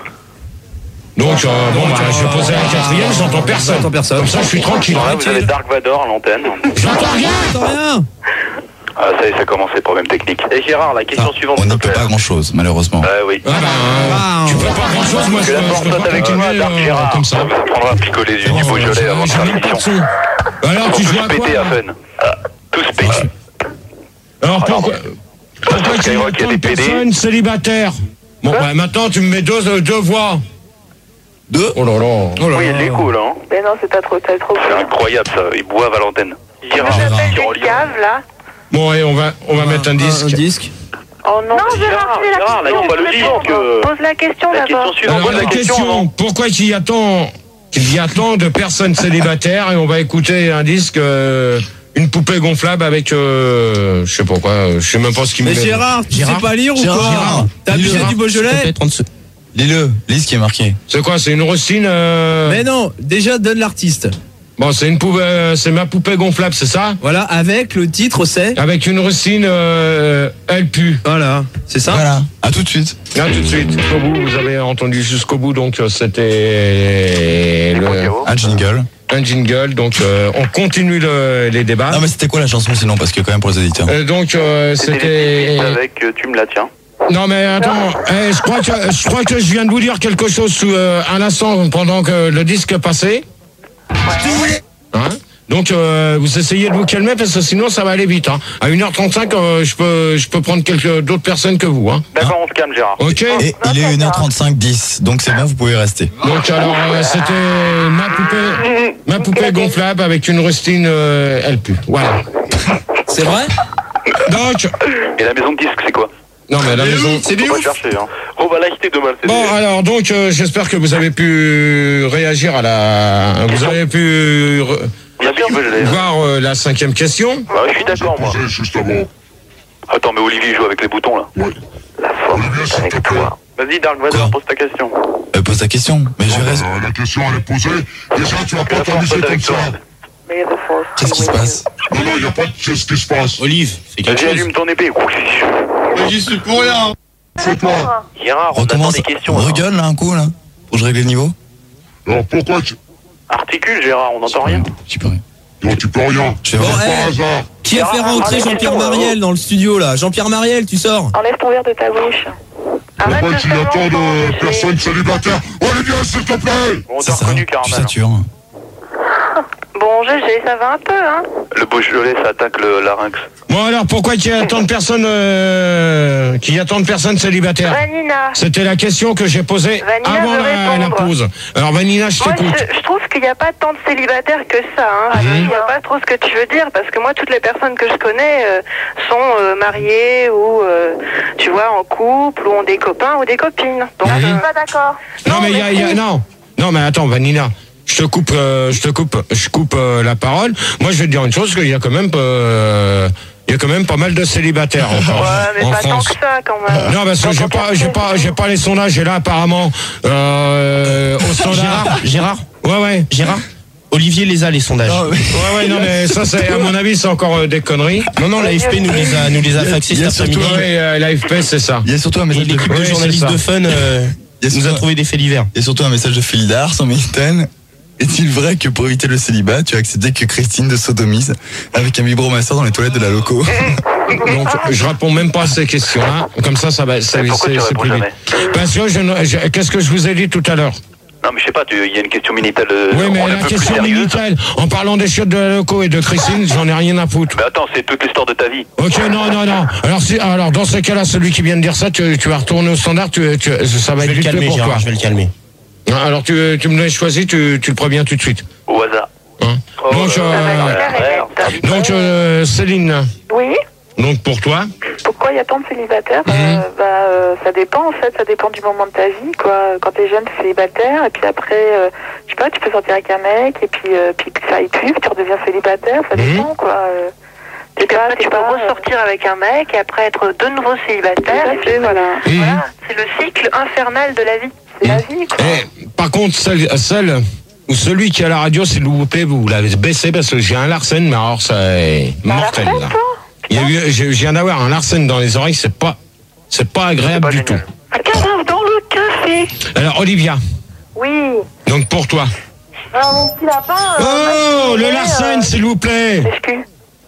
Donc, euh, bon, bah, je vais poser la quatrième, j'entends personne. J'entends personne. Comme ça, je suis tranquille. Là, vous avez Dark Vador à l'antenne. J'entends rien. J'entends rien. Ah, ça y est, ça commence les problèmes techniques. Et Gérard, la question Ah, suivante. on s'il n'y te peut plaît. pas grand chose, malheureusement. Ouais, oui. Ah, bah, Ah, tu on- peux pas grand chose, moi, je Que la peux, porte je peux saute pas avec continuer toi, Dark euh, Gérard. comme ça. Ça vous apprendra à picoler du, du Bon, Beaujolais euh, avant de j'ai faire même pas de l'émission. son. Alors, Pour tu tous joues à péter à quoi fun. Ah, tous péter. Alors, pourquoi, pourquoi tu Skyrock, il y a entends des P D. personne célibataire? Bon, bah, maintenant, tu me mets deux, deux voix. Deux. Oh là là. Oh là Oui, il y a de là. l'écho, là. hein. Mais non, c'est pas trop, t'as trop. C'est incroyable, ça. Ils boivent à l'antenne. Gérard, Ça s'appelle sur des Lyon. caves, là. Bon, et on va, on va mettre un disque. Un disque. Oh non, Non, Gérard, Gérard, fais la Gérard, là, question. il faut pas le Pose dire que- Pose la question La d'abord. question suivante, Alors, pose la la question. question, non pourquoi il y a tant, il y a tant de personnes célibataires et on va écouter un disque, euh, une poupée gonflable avec, euh, je sais pas quoi, euh, je sais même pas ce qu'il me Mais met. Gérard, tu sais pas lire ou Gérard. quoi? T'as abusé Gérard. du Beaujolais? Lis-le, lis ce qui est marqué. C'est quoi, c'est une rustine, euh... Mais non, déjà donne l'artiste. Bon, c'est une poupée, euh, c'est ma poupée gonflable, c'est ça? Voilà, avec le titre, c'est. Avec une rustine, euh, elle pue. Voilà, c'est ça. Voilà, à tout de suite. Là, tout de suite, jusqu'au bout, vous avez entendu jusqu'au bout, donc euh, c'était le, Un jingle. un jingle, donc euh, on continue le- les débats. Non, mais c'était quoi la chanson sinon? Parce que quand même pour les auditeurs. Euh, donc euh, C'était les c'était. petits avec euh, Tu me la tiens. Non mais attends, eh, je crois que je crois que je viens de vous dire quelque chose sous, euh, un instant pendant que le disque passait. Hein? Donc euh, vous essayez de vous calmer parce que sinon ça va aller vite. Hein. À une heure trente-cinq, euh, je peux je peux prendre quelques d'autres personnes que vous. Hein. D'accord, on se calme, Gérard. Ok. Et il est une heure trente-cinq dix, donc c'est bon, vous pouvez rester. Donc alors euh, c'était ma poupée ma poupée gonflable avec une rustine euh, elle pue. Voilà. C'est vrai? Donc Et la maison de disque, c'est quoi? non mais la maison. C'est Faut des pas ouf. chercher, hein. Oh, bah là, c'était de mal. c'est Bon des- alors donc euh, j'espère que vous avez pu réagir à la vous avez pu re- Bien sûr, je l'ai. voir euh, la cinquième question. Bah, je suis d'accord, moi. Juste avant. Attends, mais Olivier joue avec les boutons, là. Ouais. La force est avec toi. Vas-y, Dark Vador, Quoi pose ta question. Euh, pose ta question. Mais je reste. Euh, la question elle est posée. Déjà tu vas Que pas la force t'amuser soit comme avec ça. toi. Qu'est-ce qui se passe? Non, non, il n'y a pas de qu'est-ce qui se passe. Olive, c'est quelque Vas-y, chose. allume ton épée. Mais j'y suis pour rien. C'est toi. Gérard, on attend Recommence. des questions. Regueule là un coup là. Pour que je règle le niveau. Alors pourquoi tu... Articule, Gérard, on n'entend rien. Tu peux rien. Non, tu peux rien. Je vais Bon, voir. hey. Par hasard. Qui a fait rentrer Jean-Pierre Mariel dans le studio là? Jean-Pierre Mariel, tu sors. Enlève ton verre de ta bouche. Arrête Pourquoi de tu y a faire tant l'enfant, de Gégé. personnes célibataires? Olivier, s'il te plaît. Bon, on C'est t'a ça. reconnu, Tu Caramel. satures. Bon, Gégé, ça va un peu, hein? Le Beaujolais, ça attaque le larynx. Bon alors pourquoi qu'il y a tant de personnes euh, qu'il y a tant de personnes célibataires? Vanina. C'était la question que j'ai posée Vanina avant veut la, la répondre. pause. Alors Vanina, je Moi, t'écoute. je, je trouve qu'il n'y a pas tant de célibataires que ça. Hein. Je vois pas trop ce que tu veux dire, parce que moi, toutes les personnes que je connais euh, sont euh, mariées ou, euh, tu vois, en couple, ou ont des copains ou des copines. Donc, je suis pas d'accord. Non mais il y a, il y a- non, non mais attends Vanina, je te coupe, euh, je te coupe, je coupe euh, la parole. Moi je vais te dire une chose, qu'il y a quand même, euh, il y a quand même pas mal de célibataires encore Ouais, mais en pas tant France. que ça, quand même. Non parce que Dans j'ai ton pas, j'ai quartier, pas, c'est j'ai pas les sondages. Et là apparemment euh, au standard. Gérard, Ouais ouais. Gérard. Olivier les a les sondages. Non, mais- Ouais ouais non mais ça c'est à mon avis c'est encore euh, des conneries. Non non, la F P nous les a nous les a Il y a- faxés il y a cet après-midi. surtout- Ouais, euh, la F P c'est ça. Il y a surtout un Et message de l'équipe Oui, de c'est journalistes ça. de Fun euh, Il y a nous a surtout- trouvé des faits divers. Il y a surtout un message de Philidar sans mitaine. Est-il vrai que pour éviter le célibat, tu as accepté que Christine te sodomise avec un vibromasseur dans les toilettes de la loco? Donc je réponds même pas à ces questions-là. Comme ça ça va, c'est Mais pourquoi c'est- tu c'est réponds plus vite. jamais? Parce que je, ne- je- qu'est-ce que je vous ai dit tout à l'heure? Non, mais je sais pas, tu- il y a une question Minitel. euh, Oui, mais on est un la peu plus question sérieuse. Minitel, en parlant des chiottes de la loco et de Christine, j'en ai rien à foutre. Mais attends, c'est toute l'histoire de ta vie. Ok, non, non, non. Alors, si, alors dans ce cas-là, celui qui vient de dire ça, tu, tu vas retourner au standard, tu, tu, ça va Je être vais le vite fait calmer pour toi. Gérard, je vais le calmer. Alors, tu, tu me l'as choisi, tu, tu le préviens tout de suite. Au hasard. Hein. Oh, Donc, euh, euh, ouais, ouais. donc euh, Céline, Oui. donc pour toi, Pourquoi il y a tant de célibataires Mhm. euh, bah, euh, Ça dépend en fait, ça dépend du moment de ta vie quoi. Quand t'es jeune, t'es célibataire et puis après, euh, je sais pas, tu peux sortir avec un mec et puis, euh, puis ça y pue, tu redeviens célibataire, ça Mhm. dépend quoi. Euh, t'es pas, tu peux ressortir avec un mec et après être de nouveau célibataire. Et puis, voilà. Mhm. Voilà, c'est le cycle infernal de la vie. C'est la vie quoi. eh, par contre, celle, celle ou celui qui a la radio, s'il vous plaît, vous l'avez baissé parce que j'ai un Larsen, mais alors c'est mortel. Larsen, Là. toi Il y a eu, j'ai- je viens d'avoir un Larsen dans les oreilles, c'est pas, c'est pas agréable pas du génial. tout. Un cadavre dans le café. Alors Olivia, Oui. donc pour toi. Alors, mon petit lapin. Oh, le Larsen, s'il vous plaît. Excuse.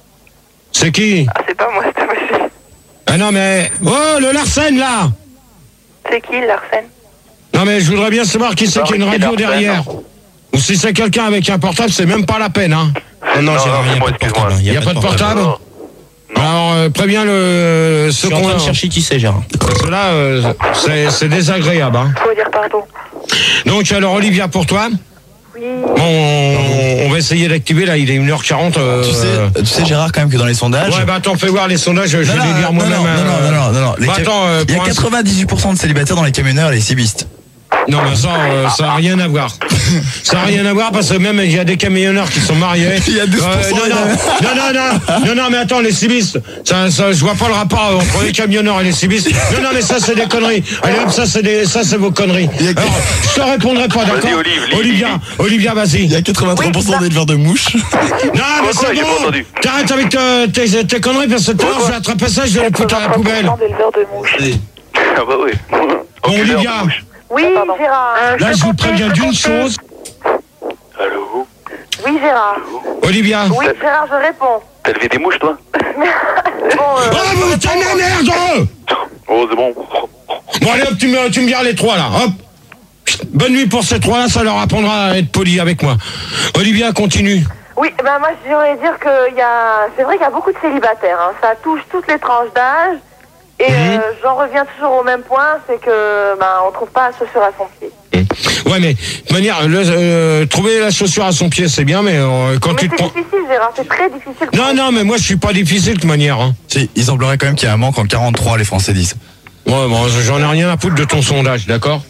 C'est qui? Ah, c'est pas moi, c'est monsieur. Ah non mais, oh, le Larsen là. C'est qui, Larsen? Non mais je voudrais bien savoir qui c'est qui a une Ricky radio Larsen. derrière. Ou si c'est quelqu'un avec un portable, c'est même pas la peine, hein. Non non, Non, Gérard, il n'y a non, pas de excuse-moi. portable. Il y a pas de portable. Non. Alors euh, préviens le Je ceux suis en qu'on train de chercher qui c'est Gérard. parce que là euh, c'est c'est désagréable, hein. Faut dire pardon. Donc alors Olivia pour toi. Oui. Bon, on, on va essayer d'activer là, il est une heure quarante. euh, Tu sais, tu sais Gérard quand même que dans les sondages. Ouais bah attends, fais voir les sondages, je vais Non, non, les lire non, moi-même. non, non, euh, non, non, non, non, les bah, ca- attends, euh, Il y a pour un- quatre-vingt-dix-huit pour cent de célibataires dans les camionneurs et les cibistes. Non mais ça, euh, ça n'a rien à voir. Ça n'a rien à voir parce que même il y a des camionneurs qui sont mariés. Il y a douze pour cent non, non, non, non, non, non, non, mais attends, les cibistes, ça, ça, je vois pas le rapport entre les camionneurs et les cibistes. Non, non, mais ça c'est des conneries. Allez hop, ça c'est des, ça c'est vos conneries. Alors, je te répondrai pas, d'accord? Vas-y, Olive, lis, Olivia, lis, Olivia, vas-y. Il y a quatre-vingt-trois pour cent d'éleveurs de mouches. Non, mais Quoi, c'est j'ai pas bon. entendu. T'arrêtes avec euh, tes, tes conneries parce que tout à l'heure, je vais attraper ça, je vais le foutre à la poubelle. d'éleveurs de mouches. Ah bah oui. Bon, Enculeur Olivia, de bouche. Oui, Gérard. là, je vous préviens d'une chose. Allô? Oui, Gérard. Olivia. Oui, Gérard, je réponds. T'as levé des mouches, toi? Bon, euh, Oh, vous t'en merde! Oh, c'est bon. Bon, allez hop, tu me, tu me gardes les trois là, hop. Bonne nuit pour ces trois-là, ça leur apprendra à être poli avec moi. Olivia, continue. oui, ben moi, je voudrais dire que y a... c'est vrai qu'il y a beaucoup de célibataires. Hein. Ça touche toutes les tranches d'âge. Et euh, j'en reviens toujours au même point, c'est que ben, on trouve pas la chaussure à son pied. Ouais, mais de toute manière, le, euh, trouver la chaussure à son pied, c'est bien, mais euh, quand Mais tu te c'est prends... difficile, Gérard, c'est très difficile. Non, non, mais moi, je suis pas difficile de toute manière. Hein. Si, il semblerait quand même qu'il y a un manque en quarante-trois, les Français disent. Ouais, bon, j'en ai rien à foutre de ton sondage, d'accord?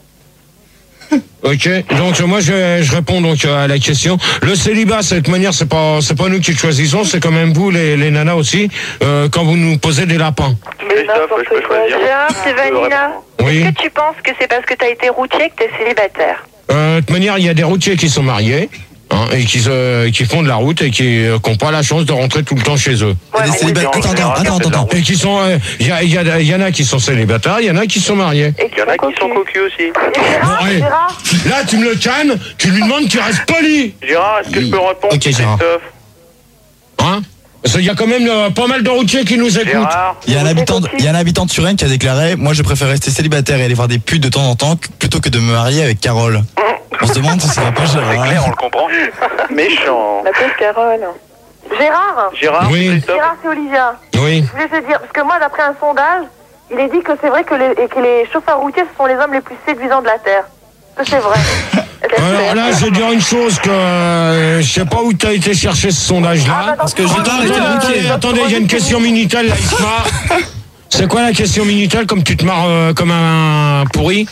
Ok, donc moi je, je réponds donc à la question. Le célibat, de cette manière, c'est pas c'est pas nous qui le choisissons, c'est quand même vous les, les nanas aussi, euh, quand vous nous posez des lapins. Mais Christophe, je peux choisir. Gérard, c'est Vanina. Oui. Est-ce que tu penses que c'est parce que t'as été routier que t'es célibataire? Euh, de toute manière, il y a des routiers qui sont mariés. Hein, et qui, se, qui font de la route et qui n'ont pas la chance de rentrer tout le temps chez eux. Ouais, des célibataires. Attends, attends, attends, attends. Et qui sont, il euh, y, y, y, y en a qui sont célibataires, il y en a qui sont mariés. Et il y en a qui sont cocus aussi. Gérard, Bon, allez. Gérard. Là, tu me le cannes, tu lui demandes qu'il reste poli. Gérard, est-ce que je peux répondre? Ok, Gérard. Christophe. Hein? Parce qu'il y a quand même euh, pas mal de routiers qui nous écoutent. Gérard. Il y a un habitant, de- il y a un habitant de Suresnes qui a déclaré, moi je préfère rester célibataire et aller voir des putes de temps en temps plutôt que de me marier avec Carole. On se demande si ça va pas C'est clair, on Gérard. le comprend. Méchant. La pauvre Carole. Gérard. Gérard, Oui. Christophe. Gérard, c'est Olivia. Oui. Je voulais te dire, parce que moi, d'après un sondage, il est dit que c'est vrai que les, et que les chauffeurs routiers, ce sont les hommes les plus séduisants de la Terre. Ça, c'est vrai. Alors là, je vais dire une chose que euh, je sais pas où tu as été chercher ce sondage-là. Parce que je Attendez, parle, attendez, attendez, il y a une question Minitel là, il se marre. C'est quoi la question Minitel, comme tu te marres euh, comme un pourri?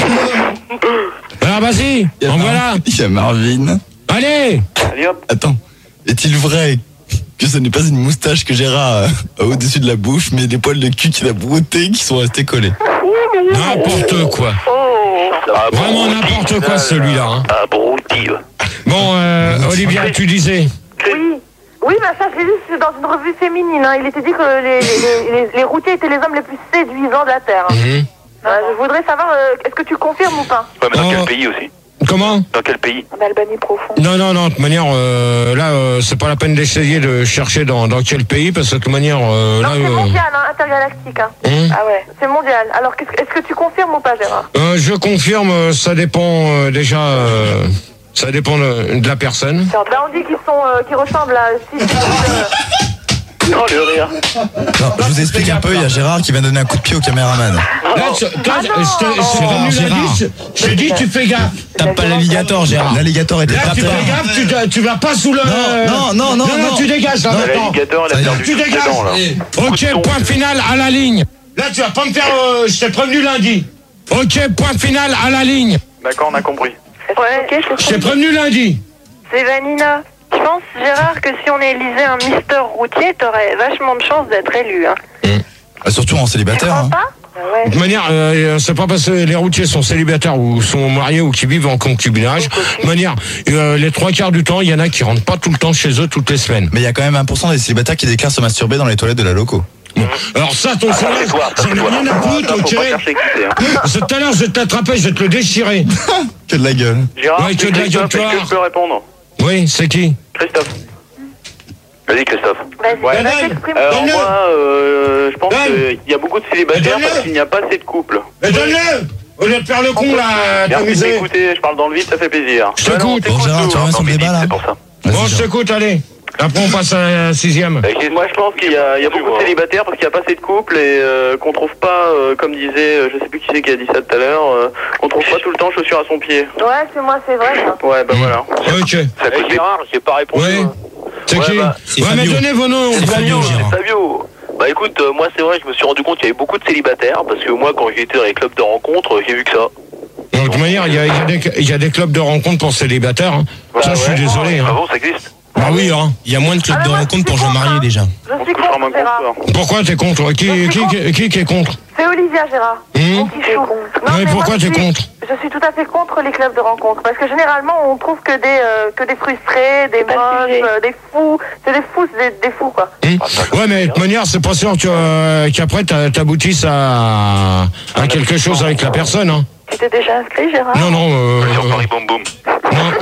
Alors vas-y, Il y a en Mar- voilà. Il y a Marvin. Allez. Allez hop. Attends, est-il vrai que ce n'est pas une moustache que Gérard a au-dessus de la bouche, mais des poils de cul qu'il a broutés qui sont restés collés? N'importe quoi. Vraiment n'importe quoi celui-là. Hein. Abruti. Bon, euh, Olivia, tu disais. Oui. Oui, bah ça, j'ai lu c'est dans une revue féminine. Hein. Il était dit que les, les, les, les routiers étaient les hommes les plus séduisants de la Terre. Hein. Mhm. Euh, je voudrais savoir, euh, est-ce que tu confirmes ou pas? Ouais, mais dans Oh. quel pays aussi? Comment? Dans quel pays? En Albanie profonde. Non, non, non, de toute manière, euh, là, euh, c'est pas la peine d'essayer de chercher dans, dans quel pays, parce que de toute manière, euh, Non, là... c'est euh, mondial, hein, intergalactique. Hein. hein, Ah ouais, c'est mondial. Alors, qu'est-ce que- est-ce que tu confirmes ou pas, Gérard? euh, je confirme, euh, ça dépend euh, déjà... euh, ça dépend de, de la personne. Bah, on dit qu'ils sont, euh, qu'ils ressemblent à six. Oh, le rire. Non, je vous explique un peu, il y a Gérard qui va donner un coup de pied au caméraman. Là, tu- toi, Ah non. je t'ai- je t'ai Gérard, venu Gérard. lundi, je je t'ai dit, tu fais gaffe. Tape pas l'alligator, Gérard. L'alligator était Là, pas tu fais gaffe, tu, te- tu vas pas sous le... Non, non, non, non, non, non. tu dégages, là, maintenant. L'alligator, il a Ça y est. perdu Tu toutes ses dégages. dents, là. Ok, point final à la ligne. Là, tu vas pas me faire... euh, je t'ai prévenu lundi. Ok, point final à la ligne. D'accord, on a compris. Ouais, ok, Je t'ai prévenu lundi. c'est Vanina. Je pense, Gérard, que si on élisait un Mister Routier, t'aurais vachement de chance d'être élu. Hein. Ah, surtout en Tu célibataire. crois Hein. pas? Ah ouais. De toute manière, euh, c'est pas parce que les routiers sont célibataires ou sont mariés ou qui vivent en concubinage. De toute manière, euh, les trois quarts du temps, il y en a qui rentrent pas tout le temps chez eux toutes les semaines. Mais il y a quand même un pour cent des célibataires qui déclarent se masturber dans les toilettes de la loco. Bon. Alors ça, ton Ah, ça, sondage, c'est toi, ça, j'en c'est ai toi. rien à Ah, foutre, ça, faut ok. pas chercher qui c'est, hein. C'est tout à l'heure, je vais te l'attraper, je vais te le déchirer. Que de la gueule. Gérard, Ouais, que c'est de la Christophe, gueule, est-ce que toi. je peux répondre? Oui, c'est qui? Christophe. Vas-y, Christophe. Vas-y, Ouais. vas-y, exprime. Alors Donne-le. moi, euh, je pense Donne. qu'il y a beaucoup de célibataires Donne-le. parce qu'il n'y a pas assez de couples. Mais donne-le. Au lieu de faire le con, là, Merci de t'amuser. m'écouter, je parle dans le vide, ça fait plaisir. Je t'écoute. Ah non, Bon, Gérard, tu tout, reviens hein, sur dans le mes débat, vides, là. c'est pour ça. Vas-y, Bon, je Gérard. t'écoute, allez. Après, on passe à la sixième. Moi, je pense qu'il y a, il y a beaucoup de célibataires parce qu'il n'y a pas assez de couples et euh, qu'on trouve pas, euh, comme disait, euh, je sais plus qui c'est qui a dit ça tout à l'heure, euh, qu'on trouve pas tout le temps chaussures à son pied. Ouais, c'est moi, c'est vrai. Ça. Ouais, bah voilà. Ok. Eh, Gérard, j'ai pas répondu. Oui. hein. C'est Ouais, qui? bah, c'est Ouais, mais Fabio. donnez vos noms. C'est Fabio, Gérard. Fabio. Bah écoute, euh, moi c'est vrai, je me suis rendu compte qu'il y avait beaucoup de célibataires parce que moi quand j'étais dans les clubs de rencontres, j'ai vu que ça. Donc, de toute manière, il y a, il y a des, il y a des clubs de rencontres pour célibataires. Hein. Bah, ça, je suis ouais. désolé. Ah Hein. bon, ça existe. Ah oui, hein. Il y a moins de clubs Ah, de mais moi, rencontres pour je suis gens mariés contre, déjà. Je On suis peut faire un contre, Gérard. concert. Pourquoi t'es contre? Qui, Je suis qui, contre. qui, qui, qui est contre? C'est Olivia, Gérard. Hum. Mon petit chou. Non, mais mais pourquoi moi, je t'es suis- contre? Je suis tout à fait contre les clubs de rencontres. Parce que généralement, on trouve que des, euh, que des frustrés, des moches, euh, des fous. C'est des fous, c'est des, des fous, quoi. Hum. Ouais, mais de toute manière, c'est pas sûr que, euh, qu'après t'a- t'aboutisses à, à quelque chose avec la personne. Hein. Tu t'es déjà inscrit, Gérard? Non, non. Euh, Sur Paris Boom Boom. non.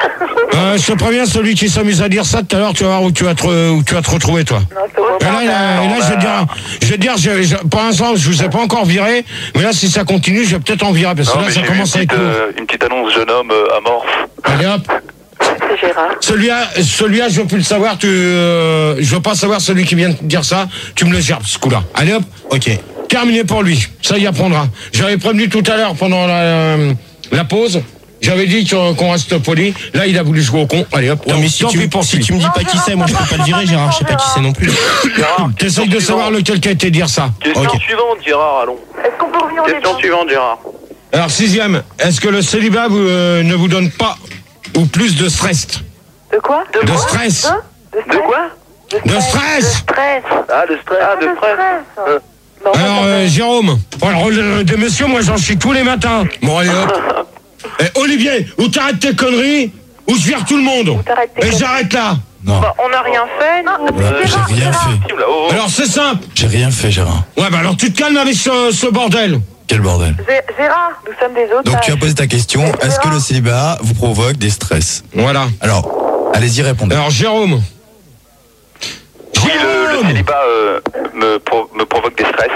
Euh, je te préviens, celui qui s'amuse à dire ça tout à l'heure, tu vas voir où tu vas te, re- où tu vas te retrouver, toi. Non, je te vois Et pas. là, là, et là, je vais te dire, je vais te dire, je, je, pour l'instant, je vous ai pas encore viré, mais là, si ça continue, je vais peut-être en virer, parce que Non, là, mais ça j'ai vu une commence à être petite, lourd. euh, une petite annonce jeune homme euh, amorphe. Allez hop. C'est Gérard. Celui-là, celui-là, je veux plus le savoir, tu, euh, je veux pas savoir celui qui vient de dire ça, tu me le gerbes, ce coup-là. Allez hop. Ok. Terminé pour lui. Ça y apprendra. J'avais prévenu tout à l'heure pendant la, euh, la pause. J'avais dit qu'on qu'on reste poli. Là, il a voulu jouer au con. Allez hop. Non, mais si tant tu, pis pour si lui. tu me dis pas qui c'est, moi je peux pas le virer, Gérard. Je sais pas qui c'est non plus. Gérard, T'essayes de savoir lequel qui a été dire ça. Question Ok. suivante, Gérard, allons. Est-ce qu'on peut revenir au Question débat? suivante, Gérard. Alors, sixième. Est-ce que le célibat vous, euh, ne vous donne pas ou plus de stress? De quoi? De quoi stress. De, De quoi? De stress. De stress. Ah, de stress. Ah, de stress. Euh, Non, Alors, moi, ça euh, me- Jérôme. Bon, alors, euh, des messieurs, moi, j'en chie tous les matins. Bon, allez hop. Eh, Olivier, ou t'arrêtes tes conneries, ou je vire tout le monde. Et j'arrête là. Non. Bah, on n'a rien fait, nous. Euh, j'ai rien fait. Alors c'est simple. J'ai rien fait, Gérard. Ouais, bah alors tu te calmes avec ce, ce bordel. Quel bordel. Gérard, nous sommes des otages. Donc tu as posé ta question. Est-ce que le célibat vous provoque des stress? Voilà. Alors, allez-y, répondez. Alors Jérôme. Oui, le, le célibat euh, me, pro, me provoque des stress.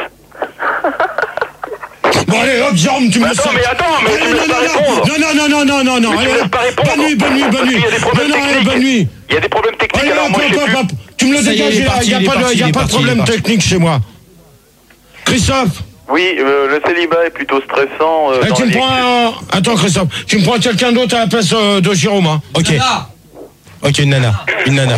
Bon allez, hop, Jérôme, tu me laisses. Attends, mais attends, mais allez, tu me laisses pas répondre. Non, non, non, non, non, non, non. Mais tu me laisses pas répondre. Bonne nuit, bonne nuit, bonne nuit. Il y a des problèmes non, non, allez, techniques. bonne nuit. Il y a des problèmes techniques, Allez, alors hop, moi je sais hop, plus. hop, tu me le Ça y est, dégages, il est il parti, n'y a, il est pas de, parti, y a il est pas de parti, problème il est parti. technique chez moi. Christophe, Oui, euh, le célibat est plutôt stressant. Euh, eh, dans tu la me vie prends actuelle. un... Attends Christophe, tu me prends quelqu'un d'autre à la place euh, de Jérôme, hein. Ok. Ok, une nana. Une nana.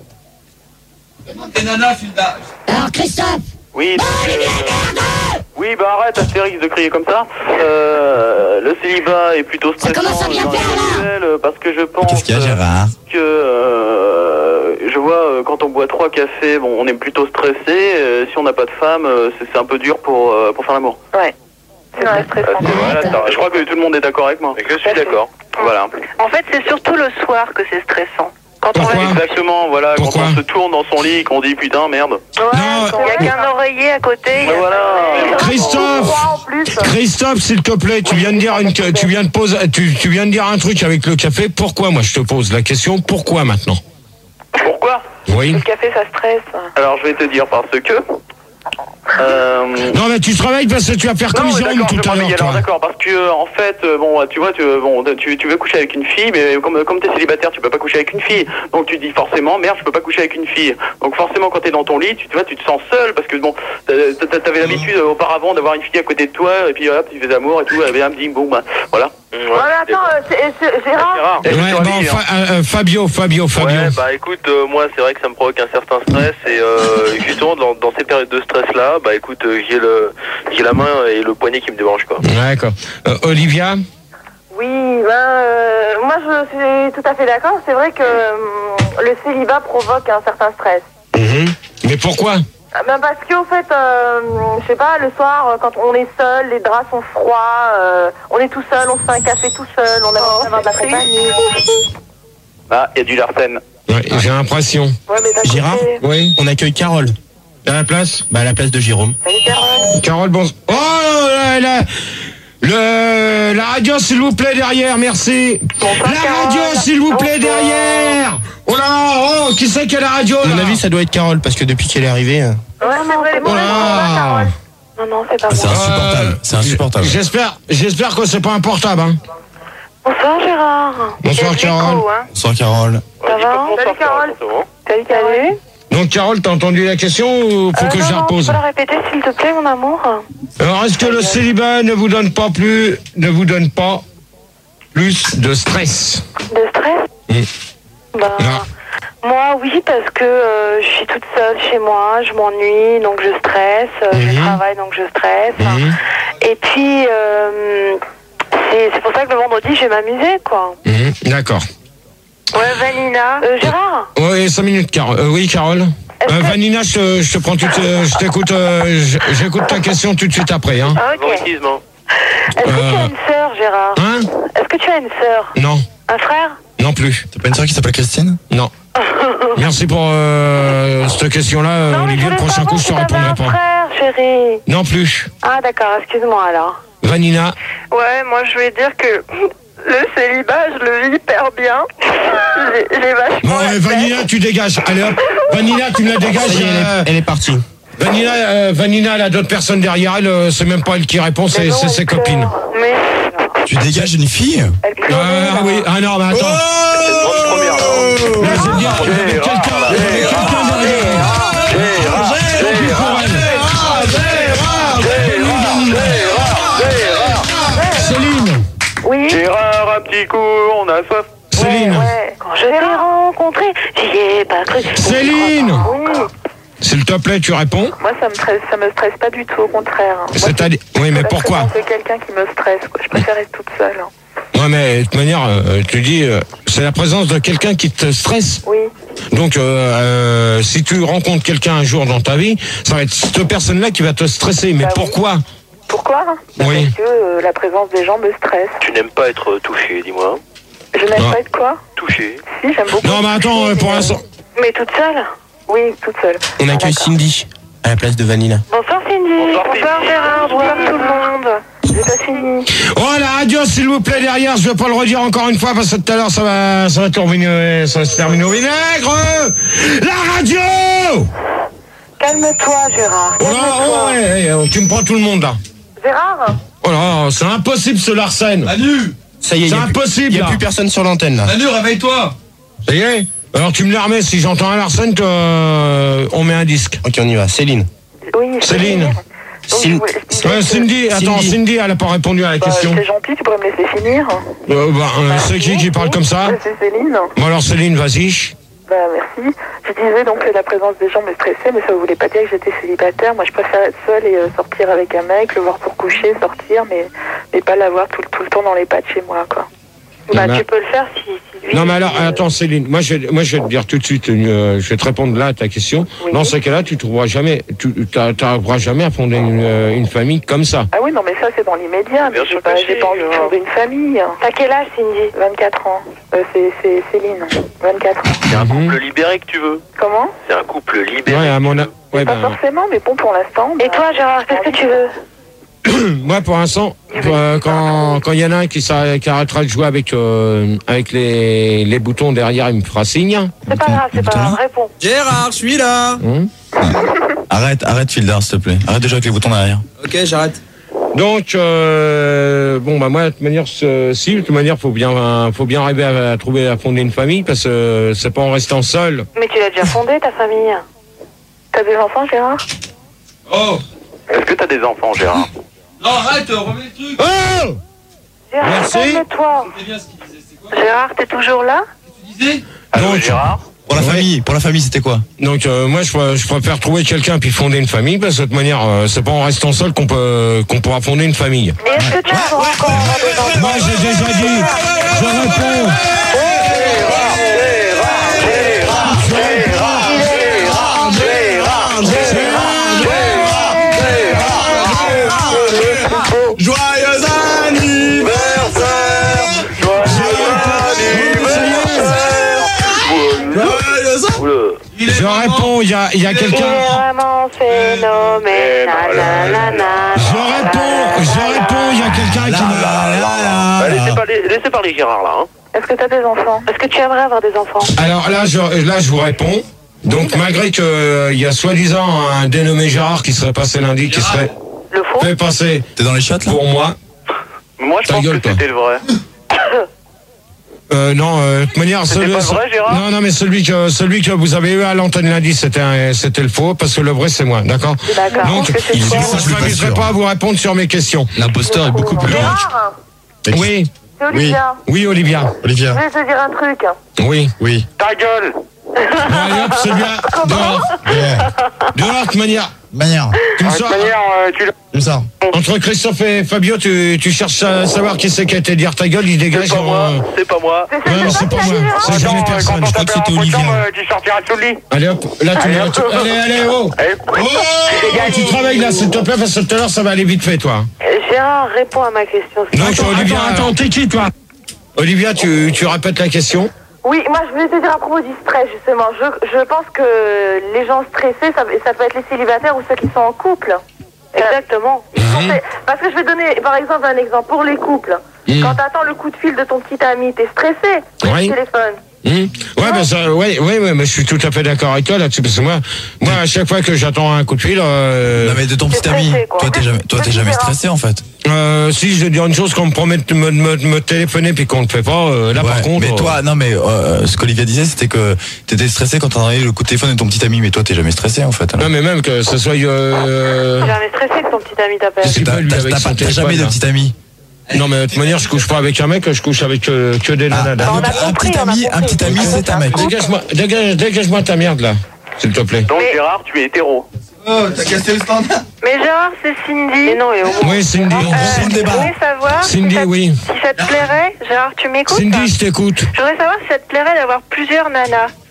Des nanas, fil d'âge. Alors Christophe, Oui, donc, euh, oui, bah arrête, Astérix, de crier comme ça. Euh, le célibat est plutôt Ça stressant commence à bien dans la faire, vie là. actuelle, euh, parce que je pense Qu'est-ce qu'il y a, euh, Gérard? que euh, je vois euh, quand on boit trois cafés, bon, on est plutôt stressé. Euh, si on n'a pas de femme, euh, c'est c'est un peu dur pour euh, pour faire l'amour. Ouais. C'est vrai, stressant. Euh, c'est- voilà, t'as- je crois que tout le monde est d'accord avec moi. Je suis d'accord. Voilà. En fait, c'est surtout le soir que c'est stressant. Quand on Pourquoi va... Exactement, voilà, Pourquoi quand on se tourne dans son lit et qu'on dit putain merde. Ouais, Non, quand il n'y a qu'un oreiller à côté. il y a Ouais, voilà. pas de- Christophe, En plus. Christophe, s'il te plaît, tu viens de dire une, tu viens de poser, tu, tu viens de dire un truc avec le café. Pourquoi? Moi, je te pose la question. Pourquoi maintenant? Pourquoi? Oui. Le café, ça stresse. Alors je vais te dire parce que. Euh, Non, mais tu te réveilles parce que tu vas faire comme Non, mais Jérôme d'accord, tout je à m'en l'heure, dis, alors, toi. d'accord, parce que euh, en fait, euh, bon, tu vois, tu, bon, tu, tu veux coucher avec une fille, mais comme comme t'es célibataire, tu peux pas coucher avec une fille. Donc tu dis forcément, merde, je peux pas coucher avec une fille. Donc forcément, quand t'es dans ton lit, tu, tu vois, tu te sens seul parce que bon, t'a- t'a- t'avais l'habitude euh, auparavant d'avoir une fille à côté de toi et puis hop, tu fais d'amour et tout, et bien, dit bon, bah, voilà. Ouais, mais attends, euh, c'est- c'est- Gérard. C'est rare. Ouais, bon, Fa- euh, euh, Fabio, Fabio, Fabio. Ouais, bah écoute, euh, moi c'est vrai que ça me provoque un certain stress et euh, justement dans, dans ces périodes de stress là, bah écoute, euh, j'ai le j'ai la main et le poignet qui me débranche quoi. D'accord. Euh, Olivia? Oui, ben, euh, moi je suis tout à fait d'accord. C'est vrai que euh, le célibat provoque un certain stress. Mhm. Mais pourquoi? Ah, Ben parce qu'au fait, euh, je sais pas, le soir, euh, quand on est seul, les draps sont froids, euh, on est tout seul, on se fait un café tout seul, on a besoin d'avoir de la compagnie. Ah, il y a du Larsen. Ouais, j'ai l'impression. Ouais, mais d'un Gérard côté- Oui. On accueille Carole. À la place? Bah, à la place de Jérôme. Salut, Carole. Carole, bon. Oh là là. Le, la radio, s'il vous plaît, derrière, merci. Bonsoir, La Carole. radio, s'il vous plaît, Bonsoir. derrière. Oh là, oh, qui c'est qui a la radio, À mon là? avis, ça doit être Carole, parce que depuis qu'elle est arrivée. euh, Ouais, c'est vrai, c'est bon, Voilà. bonsoir, Carole. Non, non, c'est pas C'est moi. insupportable. C'est insupportable. J'espère, j'espère que c'est pas un portable, hein. Bonsoir, Gérard. Bonsoir, Il y a de Carole. l'écho, hein. Bonsoir, Carole. Ça va? Salut, Carole. Salut, Carole. Donc, Carole, t'as entendu la question ou faut Euh, que non, je la non, repose? tu peux la répéter, s'il te plaît, mon amour? Alors, est-ce que le célibat ne vous donne pas plus, ne vous donne pas plus de stress? De stress? Mm. Bah, Non. moi, oui, parce que euh, je suis toute seule chez moi, je m'ennuie, donc je stresse. euh, Mhm. Je travaille, donc je stresse. Mhm. Et puis, euh, c'est c'est pour ça que le vendredi, je vais m'amuser, quoi. Mhm, d'accord. Ouais, Vanina. Euh, Gérard? Oui, cinq minutes, Carole. Euh, oui, Carole. Est-ce Euh, que- Vanina, je, te- je te prends tout, euh, je t'écoute, euh, je- j'écoute ta question tout de suite après, hein. Ah, ok. Favoritisme, hein. Est-ce que tu Euh. as une sœur, Gérard? Hein? Est-ce que tu as une sœur? Non, Un frère? non plus, T'as pas une soeur qui s'appelle Christine? non. Merci pour euh, cette question-là, euh, Non, mais Olivier. je Le voulais prochain savoir coup, je te si t'avais répondrai un pas. frère, chérie. Non plus. Ah, d'accord, excuse-moi alors. Vanina, Ouais, moi je voulais dire que le célibat, je le vis hyper bien. J'ai j'ai vachement. bon, la euh, peine. Vanina, tu dégages. Allez hop, Vanina, tu me la dégages. Ça y est, elle euh, est, elle est partie. Vanina, euh, Vanina, elle a d'autres personnes derrière elle. euh, c'est même pas elle qui répond, c'est Mais non, c'est elle ses pleure. copines. Mais Tu dégages une fille? elle pleure. Ah oui, ah non, mais attends. C'est une grande première là. hein. Là, c'est bien, il y avait quelqu'un, il y avait quelqu'un derrière. Céline, Oui. Gérard, un petit coup, on a soif. Céline, Ouais. Quand je l'ai rencontré, j'y ai pas cru. Céline. Oui. s'il te plaît, tu réponds. Moi, ça me stresse, ça me stresse pas du tout, au contraire. Moi, C'est-à-dire, oui, mais la pourquoi? présence de quelqu'un qui me stresse, quoi. Je préfère être toute seule. Ouais, mais de toute manière, euh, tu dis, euh, c'est la présence de quelqu'un qui te stresse. Oui. Donc, euh, euh, si tu rencontres quelqu'un un jour dans ta vie, ça va être cette personne-là qui va te stresser. Mais Bah oui. pourquoi? Pourquoi? Bah, Oui. Parce que euh, la présence des gens me stresse. Tu n'aimes pas être touché, dis-moi. Je n'aime Ah. pas être quoi? toucher. Si, j'aime beaucoup. Non, mais attends, euh, pour l'instant. Mais toute seule? Oui, toute seule. On accueille Cindy à la place de Vanilla. Bonsoir Cindy. Bonsoir, Bonsoir Gérard. Bonsoir tout le monde. J'ai pas fini. Oh, la radio, s'il vous plaît, derrière, je vais pas le redire encore une fois, parce que tout à l'heure, ça va, ça va terminer, ça va se terminer au vinaigre. La radio! Calme-toi Gérard. Oh là, oh, ouais, ouais, tu me prends tout le monde, là. Gérard? Oh là, c'est impossible, ce Larsen. Manu, Ça y est, il C'est n'y a, plus- impossible, y a là. plus personne sur l'antenne là. Manu, réveille-toi. Ça y est? Alors, tu me les remets, si j'entends un Larsen, que, euh, on met un disque. Ok, on y va. Céline. Oui. Céline. Donc, Cin- je voulais- Ouais, Cindy, attends, Cindy. Cindy, elle a pas répondu à la Bah, question. c'est gentil, tu pourrais me laisser finir. Euh, bah, euh, c'est qui qui parle comme ça? C'est Céline. Bon, alors, Céline, vas-y. Bah merci. Je disais donc que la présence des gens me stressait, mais ça ne voulait pas dire que j'étais célibataire. Moi, je préfère être seule et euh, sortir avec un mec, le voir pour coucher, sortir, mais, mais pas l'avoir tout, tout le temps dans les pattes chez moi, quoi. Bah, bah- tu peux le faire si, si lui... Non, mais alors, euh, attends, Céline, moi, je, vais- moi, je vais te dire tout de suite, euh, je vais te répondre là à ta question. Oui. Dans ce cas-là, tu trouveras jamais, tu n'arriveras jamais à fonder une, euh, une famille comme ça. Ah oui, non, mais ça, c'est dans l'immédiat. Mais Bien j'ai sûr pas, que j'ai si, pas envie de Gérard. fonder une famille. T'as quel âge, Cindy? vingt-quatre ans. Euh, c'est, c'est Céline. vingt-quatre ans. C'est un Mhm. couple libéré que tu veux. Comment? C'est un couple libéré. Ouais, à mon a- ouais, Pas ben, forcément, mais bon, pour l'instant... Et toi, Gérard, qu'est-ce que tu veux? moi, pour l'instant, euh, quand quand il y en a un qui, s'arrête- qui arrêtera de jouer avec euh, avec les, les boutons derrière, il me fera signe. C'est pas grave, c'est pas grave, réponds. Gérard, je suis là. Hein. Arrête, arrête, Fielder, s'il te plaît. Arrête de jouer avec les boutons derrière. Ok, j'arrête. Donc, euh, bon, bah moi, de toute manière, ce- si, de toute manière, faut bien, faut bien arriver à, à trouver, à fonder une famille, parce que euh, c'est pas en restant seul. Mais tu l'as déjà fondé, ta famille. T'as des enfants, Gérard? Oh. Est-ce que t'as des enfants, Gérard? Non, arrête, remets le truc. Oh! Gérard, Merci. calme-toi. C'est bien ce qu'il disait. C'est quoi Gérard, t'es toujours là? tu disais? Allô, Donc- Gérard? Pour la Ouais. famille, pour la famille, c'était quoi? Donc euh, moi je, pr- je préfère trouver quelqu'un puis fonder une famille parce que de toute manière euh, c'est pas en restant seul qu'on peut qu'on pourra fonder une famille. Et est-ce que tu as encore des enfants? Moi j'ai déjà dit, je réponds. Joyeux anniversaire! Oula. Il est Je vraiment- réponds, il y a, il y a Il est quelqu'un. vraiment phénoménal. nanana. Je réponds, je réponds, il y a quelqu'un qui me... Bah, laissez, parler, laissez parler Gérard là. Hein. Est-ce que t'as des enfants? Est-ce que tu aimerais avoir des enfants? Alors là je, là je vous réponds. Donc malgré que euh, il y a soi-disant un dénommé Gérard qui serait passé lundi, qui serait Le faux? fait passer T'es dans les chats, là? pour moi. Moi, je Ta pense gueule, que toi. c'était le vrai. Euh, non, euh, de toute manière, C'était celui, pas vrai, Gérard non, non, mais celui que celui que vous avez eu à l'antenne lundi, c'était un- c'était le faux, parce que le vrai c'est moi, d'accord. D'accord. Donc, Est-ce que c'est je toi? ne Je suis pas m'amuserai sûr. pas à vous répondre sur mes questions. L'imposteur est beaucoup plus loin. Gérard, Oui, c'est Olivia. oui, Olivia. Je Olivia. voulais te dire un truc. Oui. Oui. Ta gueule! Bon, allez hop, celui-là, dehors. Dehors, de toute manière. Manière. Tu me De toute sors. manière, euh, tu l'as. Comme ça. Entre Christophe et Fabio, tu, tu cherches à savoir qui c'est qui a été dire ta gueule, il dégage. C'est pas moi. en- C'est pas moi. C'est Ouais, mais c'est pas moi, c'est jamais Attends, personne. quand Je crois on que t'appellera c'était en Olivia. chambre, euh, tu sortiras sous le lit. Allez hop, là tu, Allez, là, tu- hop. allez, allez, oh. Allez. Oh, tu travailles là, s'il te plaît, parce que tout à l'heure ça va aller vite fait, toi. Euh, Gérard, réponds à ma question. Donc Attends, Olivia, attends, attends, t'es qui toi? Olivia, tu, tu répètes la question? Oui, moi je voulais te dire à propos du stress justement. Je, je pense que les gens stressés, ça, ça peut être les célibataires ou ceux qui sont en couple. Exactement. Ils sont stressés. Parce que je vais donner par exemple un exemple pour les couples. Mhm. Quand t'attends le coup de fil de ton petit ami, t'es stressé sur Oui. le téléphone. Hum. Ouais, ben ça, ouais, ouais, ouais, mais je suis tout à fait d'accord avec toi là-dessus, parce que moi, moi, à chaque fois que j'attends un coup de fil, euh, Non, mais de ton T'es petit ami. stressé, quoi. Toi, t'es jamais, toi, t'es jamais stressé, en fait. euh, si je veux dire une chose, qu'on me promet de me, me, me téléphoner puis qu'on ne le fait pas, euh, là par Ouais, contre. mais euh, toi, non, mais euh, ce qu'Olivia disait, c'était que t'étais stressé quand t'entendais le coup de téléphone de ton petit ami, mais toi, t'es jamais stressé, en fait. alors. non, mais même que ce soit. Euh, T'es jamais stressé que ton petit ami t'appelle. Qu'est-ce qu'il T'as fait, lui, t'as- avec t'as son pas- t'as téléphone, jamais de là petit ami. non, mais de toute manière, je couche pas avec un mec, je couche avec euh, que des nanas. Ah, on a un compris, petit on a ami, un compris. petit ami, c'est un mec. Dégage-moi, dégage, dégage-moi ta merde là, s'il te plaît. Donc, Mais- Gérard, tu es hétéro. Oh, t'as cassé le standard. Mais Gérard, c'est Cindy. Mais non, et au moins. Oui, Cindy. Euh, C'est le je débat. voulais savoir Cindy, si, ça, oui. si ça te plairait. Gérard, tu m'écoutes? Cindy, je t'écoute. Je voudrais savoir si ça te plairait d'avoir plusieurs nanas.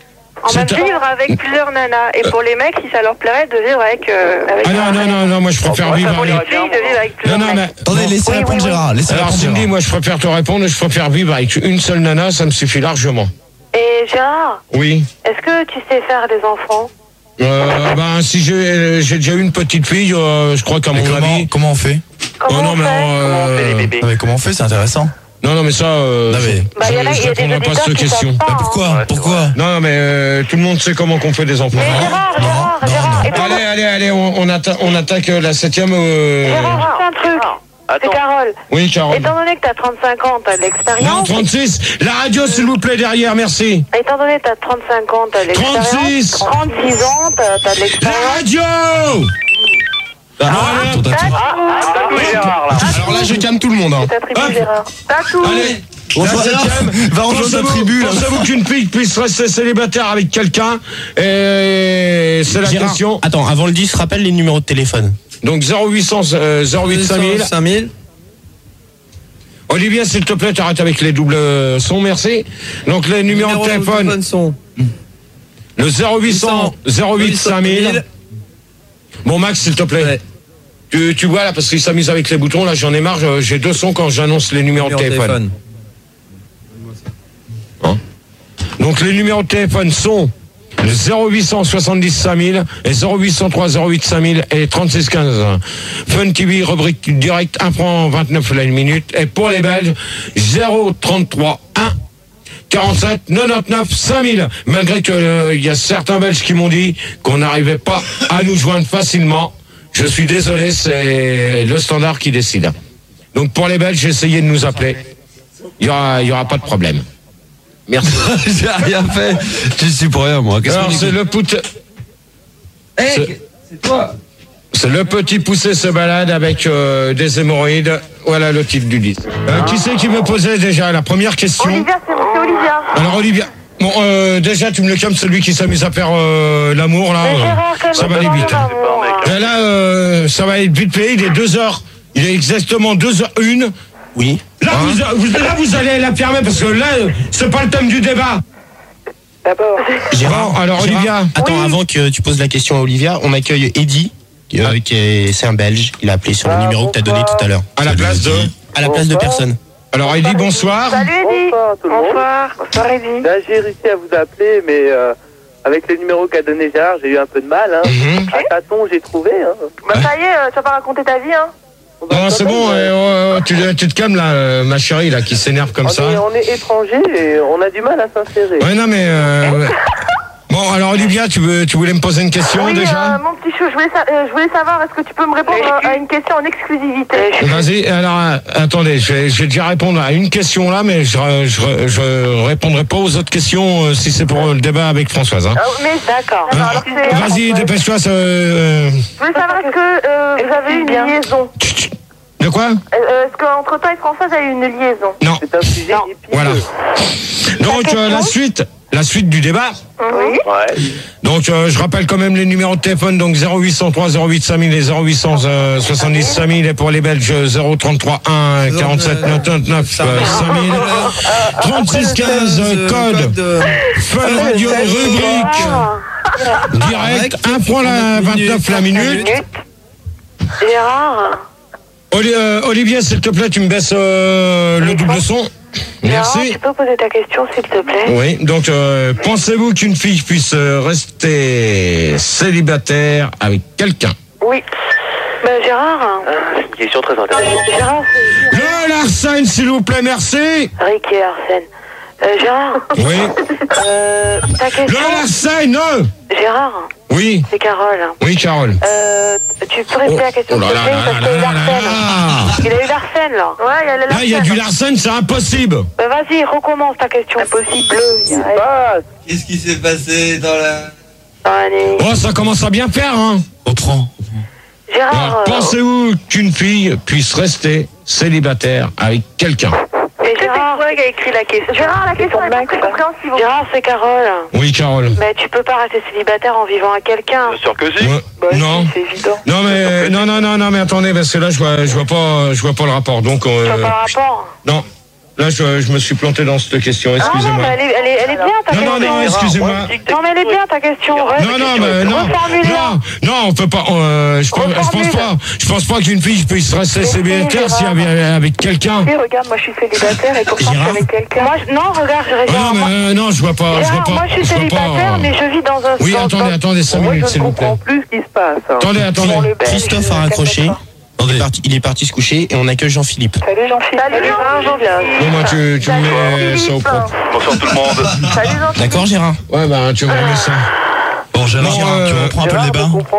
On va vivre avec plusieurs nanas. Et pour les mecs, si ça leur plairait de vivre avec... Euh, avec ah non, non, non, non, moi je préfère Oh, vivre ça, avec... on filles, de vivre avec plusieurs Non, non, mais... mecs. Attendez, laissez Oui, répondre oui, oui. Gérard. Laissez Alors répondre Cindy, Gérard. moi je préfère te répondre, je préfère vivre avec une seule nana, ça me suffit largement. Et Gérard, Oui. est-ce que tu sais faire des enfants? Euh, ben, si j'ai j'ai déjà eu une petite fille, euh, je crois qu'à Mais mon comment, avis... comment on fait Comment Oh non, on mais... fait euh, Comment on fait les bébés? Non, mais comment on fait? C'est intéressant. Non, non, mais ça... Euh, Non, mais- Bah, il y en a, je il y a des répondrai pas à auditeurs cette qui question. savent pas. Bah, hein. pourquoi Ouais, c'est Pourquoi Non, non, mais euh, tout le monde sait comment qu'on fait des enfants. Mais Gérard, Gérard, non, Gérard, non. étant Allez, allez, allez, on, on, atta- on attaque euh, la septième... Euh... Gérard, c'est un truc. C'est Attends. Carole. Oui, Carole. Étant donné que t'as trente-cinq ans, t'as de Non, l'expérience. trente-six. La radio, s'il vous plaît, derrière, merci. Étant donné que t'as trente-cinq ans, t'as de l'expérience. trente-six. trente-six ans, t'as t'as de La l'expérience. radio. Ah, Voilà. ton tatou. Ah, Tatou et Gérard, là. Alors là, je calme tout le monde. Hein. Ta tribu, Hop. Gérard. Tatou. Allez. On La va- septième. va rejoindre ta Pensez-vous- tribu, là. Pensez-vous qu'une fille puisse rester célibataire avec quelqu'un? Et c'est la Gérard, question. attends, avant le dix, rappelle les numéros de téléphone. Donc zéro huit cents, euh, zéro huit cinq mille. cinq mille. Olivier, s'il te plaît, t'arrêtes avec les doubles sons, merci. Donc les numéros de téléphone, sont le zéro huit cents, zéro huit cinq mille. Bon, Max, s'il te plaît. Ouais. Tu, tu vois là, parce qu'il s'amuse avec les boutons, là j'en ai marre, je- j'ai deux sons quand j'annonce les numéros de téléphone. Hein? Donc les numéros de téléphone sont le zéro huit cent soixante-dix cinq mille et zéro huit cent trois zéro huit cinq mille et trente-six quinze. Fun T V, rubrique direct, un franc vingt-neuf la minute. Et pour les Belges, zéro trente-trois un quarante-sept quatre-vingt-dix-neuf cinq mille. Malgré que euh, il y a certains Belges qui m'ont dit qu'on n'arrivait pas à nous joindre facilement. Je suis désolé, c'est le standard qui décide. Donc pour les Belges, essayez de nous appeler. Il y aura, il y aura pas de problème. Merci. J'ai rien fait. Je suis pour rien, moi. Qu'est-ce Alors qu'on c'est dit le pout- c'est- C'est toi. c'est le petit poussé se balade avec euh, des hémorroïdes. Voilà le titre du disque. Euh, qui c'est qui me posait déjà la première question? Olivia, c'est c'est Olivia. Alors Olivia. Bon, euh, déjà tu me le calmes, celui qui s'amuse à faire euh, l'amour là. Mais euh, Gérard, quand ça même, va aller vite. c'est pas C'est pas un mec. Et là, euh, ça va être vite fait. Il est deux heures. Il est exactement deux heures une. Oui. Là, vous, vous- là, vous allez la fermer parce que là, euh, c'est pas le thème du débat. D'abord. Gérard, Bon, alors, Gérard, Olivia. Attends, Oui. avant que tu poses la question à Olivia, on accueille Eddy, qui, euh, qui est, c'est un Belge. Il a appelé sur le Ah, numéro que tu as donné bonsoir. tout à l'heure. À la place de. À la place de personne. Alors, il dit bonsoir. Salut Eddy. Bonsoir tout le monde. Bonsoir. Bonsoir Eddy. Là, j'ai réussi à vous appeler, mais euh, avec les numéros qu'a donné Gérard, j'ai eu un peu de mal. Hein. Mhm. À tâtons, j'ai trouvé. Hein. Bah ça y est, euh, tu vas pas raconter ta vie, hein. Non, c'est bon. euh, euh, tu, tu te calmes là, euh, ma chérie, là, qui s'énerve comme On ça. est, on est étrangers et on a du mal à s'insérer. Ouais, non, mais. euh, ouais. Bon, alors, Olivia, tu, veux, tu voulais me poser une question Oui, déjà euh, mon petit chou, je voulais, sa- euh, je voulais savoir, est-ce que tu peux me répondre à à une question en exclusivité? Vas-y, alors euh, attendez, je vais, je vais déjà répondre à une question là, mais je, je, je répondrai pas aux autres questions euh, si c'est pour le débat avec Françoise. Hein. Ah, mais d'accord. Alors, Alors, c'est- vas-y, dépêche-toi. ça, euh, Je voulais savoir, est-ce que euh, vous avez eu une liaison? tch, tch. De quoi? Euh, Est-ce qu'entre toi et Françoise, il y a eu une liaison? Non. C'est un sujet Non. épineux. Voilà. Donc euh, la suite, la suite du débat. Oui. Ouais. Donc euh, je rappelle quand même les numéros de téléphone, donc zéro huit cent trois zéro huit cinq mille et zéro huit cent soixante-dix cinq mille, et pour les Belges zéro trente-trois un quarante-sept quatre-vingt-dix-neuf cinq mille, trente-six quinze code Fun Radio rubrique Ah, direct, un point la vingt-neuf la minute. Gérard. Oli- euh, Olivier, s'il te plaît, tu me baisses euh, le double son. Gérard, Merci. tu peux poser ta question, s'il te plaît? Oui, donc euh, pensez-vous qu'une fille puisse euh, rester célibataire avec quelqu'un? Oui. Ben, Gérard. C'est une question très intéressante. Gérard, c'est Le Larsen, s'il vous plaît, merci. Rick et Arsène. Euh, Gérard. Oui. Euh, ta Le question. Larsen, non. Gérard, Oui, c'est Carole. oui, Carole. Euh, tu peux répéter la question, Oh là s'il te là plaît, là parce qu'il y a eu là là Larsen. là. Il a eu Larsen, là. Ouais, il y a le Là, il y a du Larsen, c'est impossible. Ben, vas-y, recommence ta question. Impossible. Ah, Qu'est-ce qui s'est passé dans la. Allez. Oh, ça commence à bien faire, hein. Reprends. Gérard. Alors, euh, pensez-vous qu'une fille puisse rester célibataire avec quelqu'un? Et Gérard, c'est toi qui a écrit la question. Gérard, la question est pas très compréhensible. Gérard, c'est Carole. Oui, Carole. Mais tu peux pas rester célibataire en vivant à quelqu'un. Bien sûr que si. Ouais. Bah, si, Non. c'est évident. Non mais non non non non mais attendez parce que là je vois je vois pas je vois pas le rapport donc Tu vois euh, pas le rapport? non Là, je, je me suis planté dans cette question, Ah non, excusez-moi. mais elle est, elle est, elle est bien ta Non, question. non, non, excusez-moi. Non, mais elle est bien ta question. Non, non, mais non, non, non, on peut pas. Euh, je, pense, je pense pas. Je pense pas qu'une fille puisse rester célibataire si elle est avec quelqu'un. Oui, regarde, moi je suis célibataire et pourtant je suis avec quelqu'un. Moi, je- non, regarde, je Ah regarde. non, mais euh, non, je vois pas. Je vois Gérard, pas. moi je suis je vois pas, célibataire, euh, mais je vis dans un. Oui, dans- attendez, dans- attendez, cinq Moi, minutes, je s'il ne vous plaît. comprends plus ce qui se passe. Attendez, attendez. Dans le belge, Christophe a raccroché. Il est, parti, il est parti se coucher et on accueille Jean-Philippe. Salut Jean-Philippe. Salut Jean-Philippe. Bon, moi, tu, tu me mets ça au propre. Bonsoir tout le monde. Salut Jean-Philippe. D'accord, Gérard? Ouais, bah, tu me remets ça. Bon, Gérard, Non, tu euh, reprends un peu le débat.